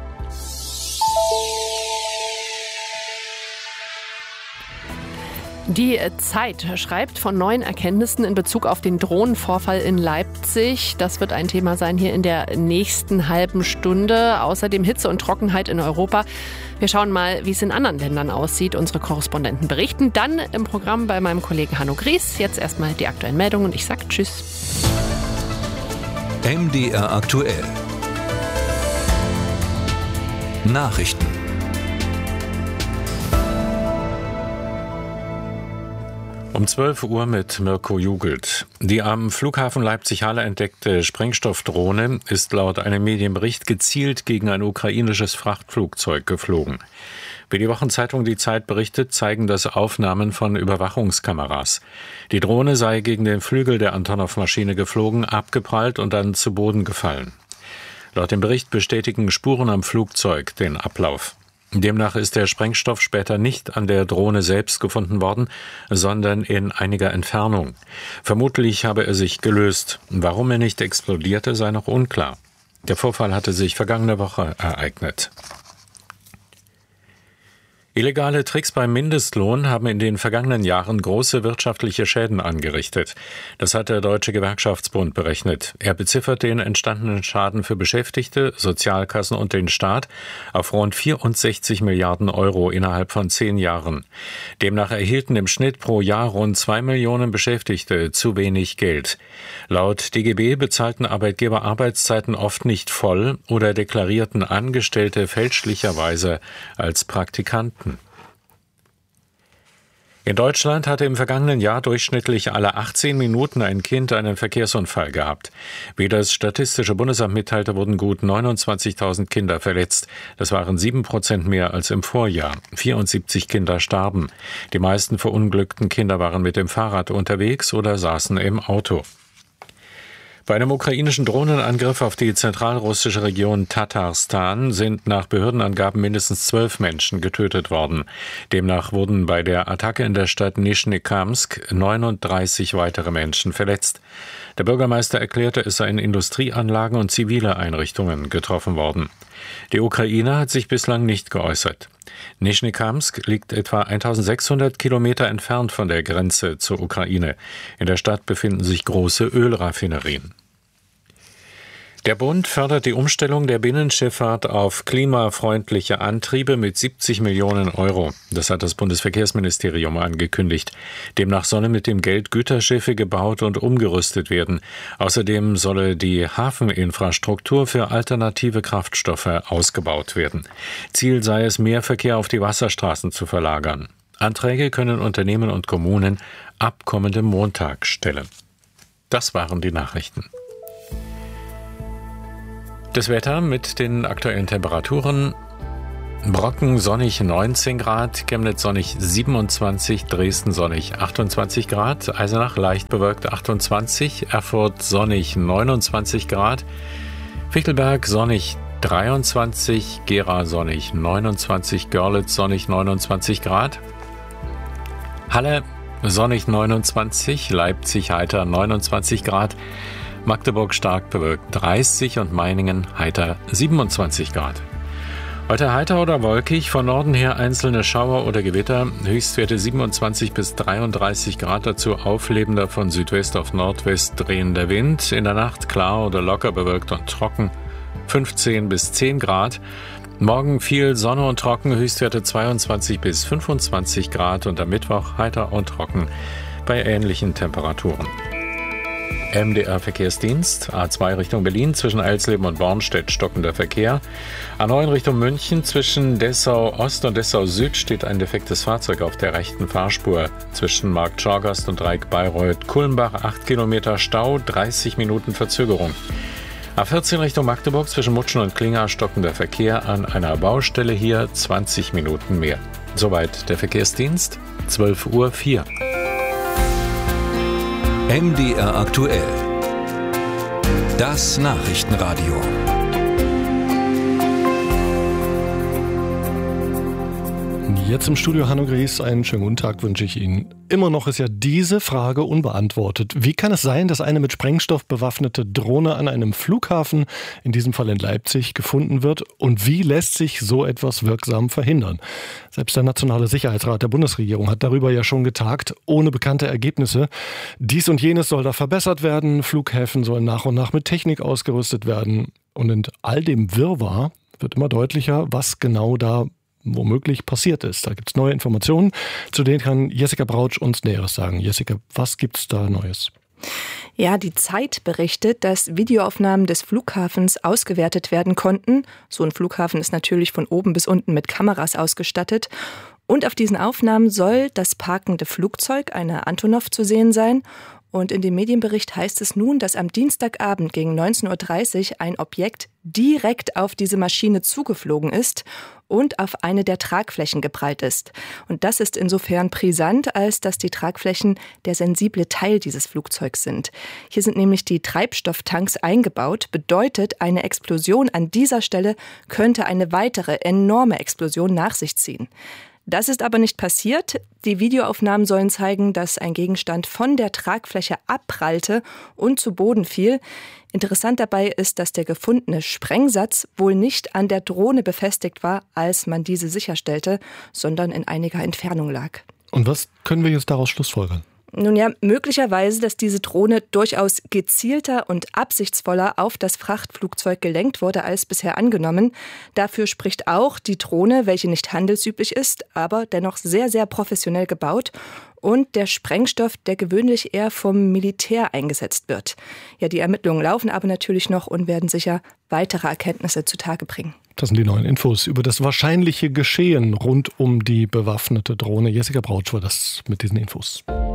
Die Zeit schreibt von neuen Erkenntnissen in Bezug auf den Drohnenvorfall in Leipzig. Das wird ein Thema sein hier in der nächsten halben Stunde. Außerdem Hitze und Trockenheit in Europa. Wir schauen mal, wie es in anderen Ländern aussieht. Unsere Korrespondenten berichten. Dann im Programm bei meinem Kollegen Hanno Gries. Jetzt erstmal die aktuellen Meldungen und ich sage Tschüss. M D R aktuell. Nachrichten. Um zwölf Uhr mit Mirko Jugelt. Die am Flughafen Leipzig-Halle entdeckte Sprengstoffdrohne ist laut einem Medienbericht gezielt gegen ein ukrainisches Frachtflugzeug geflogen. Wie die Wochenzeitung Die Zeit berichtet, zeigen das Aufnahmen von Überwachungskameras. Die Drohne sei gegen den Flügel der Antonov-Maschine geflogen, abgeprallt und dann zu Boden gefallen. Laut dem Bericht bestätigen Spuren am Flugzeug den Ablauf. Demnach ist der Sprengstoff später nicht an der Drohne selbst gefunden worden, sondern in einiger Entfernung. Vermutlich habe er sich gelöst. Warum er nicht explodierte, sei noch unklar. Der Vorfall hatte sich vergangene Woche ereignet. Illegale Tricks beim Mindestlohn haben in den vergangenen Jahren große wirtschaftliche Schäden angerichtet. Das hat der Deutsche Gewerkschaftsbund berechnet. Er beziffert den entstandenen Schaden für Beschäftigte, Sozialkassen und den Staat auf rund vierundsechzig Milliarden Euro innerhalb von zehn Jahren. Demnach erhielten im Schnitt pro Jahr rund zwei Millionen Beschäftigte zu wenig Geld. Laut D G B bezahlten Arbeitgeber Arbeitszeiten oft nicht voll oder deklarierten Angestellte fälschlicherweise als Praktikanten. In Deutschland hatte im vergangenen Jahr durchschnittlich alle achtzehn Minuten ein Kind einen Verkehrsunfall gehabt. Wie das Statistische Bundesamt mitteilte, wurden gut neunundzwanzigtausend Kinder verletzt. Das waren sieben Prozent mehr als im Vorjahr. vierundsiebzig Kinder starben. Die meisten verunglückten Kinder waren mit dem Fahrrad unterwegs oder saßen im Auto. Bei einem ukrainischen Drohnenangriff auf die zentralrussische Region Tatarstan sind nach Behördenangaben mindestens zwölf Menschen getötet worden. Demnach wurden bei der Attacke in der Stadt Nischnekamsk neununddreißig weitere Menschen verletzt. Der Bürgermeister erklärte, es seien Industrieanlagen und zivile Einrichtungen getroffen worden. Die Ukraine hat sich bislang nicht geäußert. Nischnekamsk liegt etwa eintausendsechshundert Kilometer entfernt von der Grenze zur Ukraine. In der Stadt befinden sich große Ölraffinerien. Der Bund fördert die Umstellung der Binnenschifffahrt auf klimafreundliche Antriebe mit siebzig Millionen Euro. Das hat das Bundesverkehrsministerium angekündigt. Demnach sollen mit dem Geld Güterschiffe gebaut und umgerüstet werden. Außerdem solle die Hafeninfrastruktur für alternative Kraftstoffe ausgebaut werden. Ziel sei es, mehr Verkehr auf die Wasserstraßen zu verlagern. Anträge können Unternehmen und Kommunen ab kommendem Montag stellen. Das waren die Nachrichten. Das Wetter mit den aktuellen Temperaturen: Brocken sonnig neunzehn Grad, Chemnitz sonnig siebenundzwanzig, Dresden sonnig achtundzwanzig Grad, Eisenach leicht bewölkt achtundzwanzig, Erfurt sonnig neunundzwanzig Grad, Fichtelberg sonnig dreiundzwanzig, Gera sonnig neunundzwanzig, Görlitz sonnig neunundzwanzig Grad, Halle sonnig neunundzwanzig, Leipzig heiter neunundzwanzig Grad, Magdeburg stark bewölkt dreißig und Meiningen heiter siebenundzwanzig Grad. Heute heiter oder wolkig, von Norden her einzelne Schauer oder Gewitter, Höchstwerte siebenundzwanzig bis dreiunddreißig Grad, dazu auflebender von Südwest auf Nordwest drehender Wind, in der Nacht klar oder locker bewölkt und trocken, fünfzehn bis zehn Grad. Morgen viel Sonne und trocken, Höchstwerte zweiundzwanzig bis fünfundzwanzig Grad und am Mittwoch heiter und trocken bei ähnlichen Temperaturen. M D R Verkehrsdienst, A zwei Richtung Berlin, zwischen Eisleben und Bornstedt stockender Verkehr. A neun Richtung München, zwischen Dessau Ost und Dessau Süd steht ein defektes Fahrzeug auf der rechten Fahrspur. Zwischen Markt Schorgast und Dreieck-Bayreuth-Kulmbach acht Kilometer Stau, dreißig Minuten Verzögerung. A vierzehn Richtung Magdeburg, zwischen Mutschen und Klinger stockender Verkehr, an einer Baustelle hier zwanzig Minuten mehr. Soweit der Verkehrsdienst, zwölf Uhr vier. M D R aktuell. Das Nachrichtenradio. Jetzt im Studio Hanno Gries, einen schönen guten Tag wünsche ich Ihnen. Immer noch ist ja diese Frage unbeantwortet. Wie kann es sein, dass eine mit Sprengstoff bewaffnete Drohne an einem Flughafen, in diesem Fall in Leipzig, gefunden wird? Und wie lässt sich so etwas wirksam verhindern? Selbst der Nationale Sicherheitsrat der Bundesregierung hat darüber ja schon getagt, ohne bekannte Ergebnisse. Dies und jenes soll da verbessert werden, Flughäfen sollen nach und nach mit Technik ausgerüstet werden. Und in all dem Wirrwarr wird immer deutlicher, was genau da womöglich passiert ist. Da gibt es neue Informationen, zu denen kann Jessica Brautsch uns Näheres sagen. Jessica, was gibt es da Neues? Ja, die Zeit berichtet, dass Videoaufnahmen des Flughafens ausgewertet werden konnten. So ein Flughafen ist natürlich von oben bis unten mit Kameras ausgestattet. Und auf diesen Aufnahmen soll das parkende Flugzeug, eine Antonov, zu sehen sein. Und in dem Medienbericht heißt es nun, dass am Dienstagabend gegen neunzehn Uhr dreißig ein Objekt direkt auf diese Maschine zugeflogen ist und auf eine der Tragflächen geprallt ist. Und das ist insofern brisant, als dass die Tragflächen der sensible Teil dieses Flugzeugs sind. Hier sind nämlich die Treibstofftanks eingebaut. Bedeutet, eine Explosion an dieser Stelle könnte eine weitere enorme Explosion nach sich ziehen. Das ist aber nicht passiert. Die Videoaufnahmen sollen zeigen, dass ein Gegenstand von der Tragfläche abprallte und zu Boden fiel. Interessant dabei ist, dass der gefundene Sprengsatz wohl nicht an der Drohne befestigt war, als man diese sicherstellte, sondern in einiger Entfernung lag. Und was können wir jetzt daraus schlussfolgern? Nun ja, möglicherweise, dass diese Drohne durchaus gezielter und absichtsvoller auf das Frachtflugzeug gelenkt wurde als bisher angenommen. Dafür spricht auch die Drohne, welche nicht handelsüblich ist, aber dennoch sehr, sehr professionell gebaut. Und der Sprengstoff, der gewöhnlich eher vom Militär eingesetzt wird. Ja, die Ermittlungen laufen aber natürlich noch und werden sicher weitere Erkenntnisse zutage bringen. Das sind die neuen Infos über das wahrscheinliche Geschehen rund um die bewaffnete Drohne. Jessica Brautsch war das mit diesen Infos.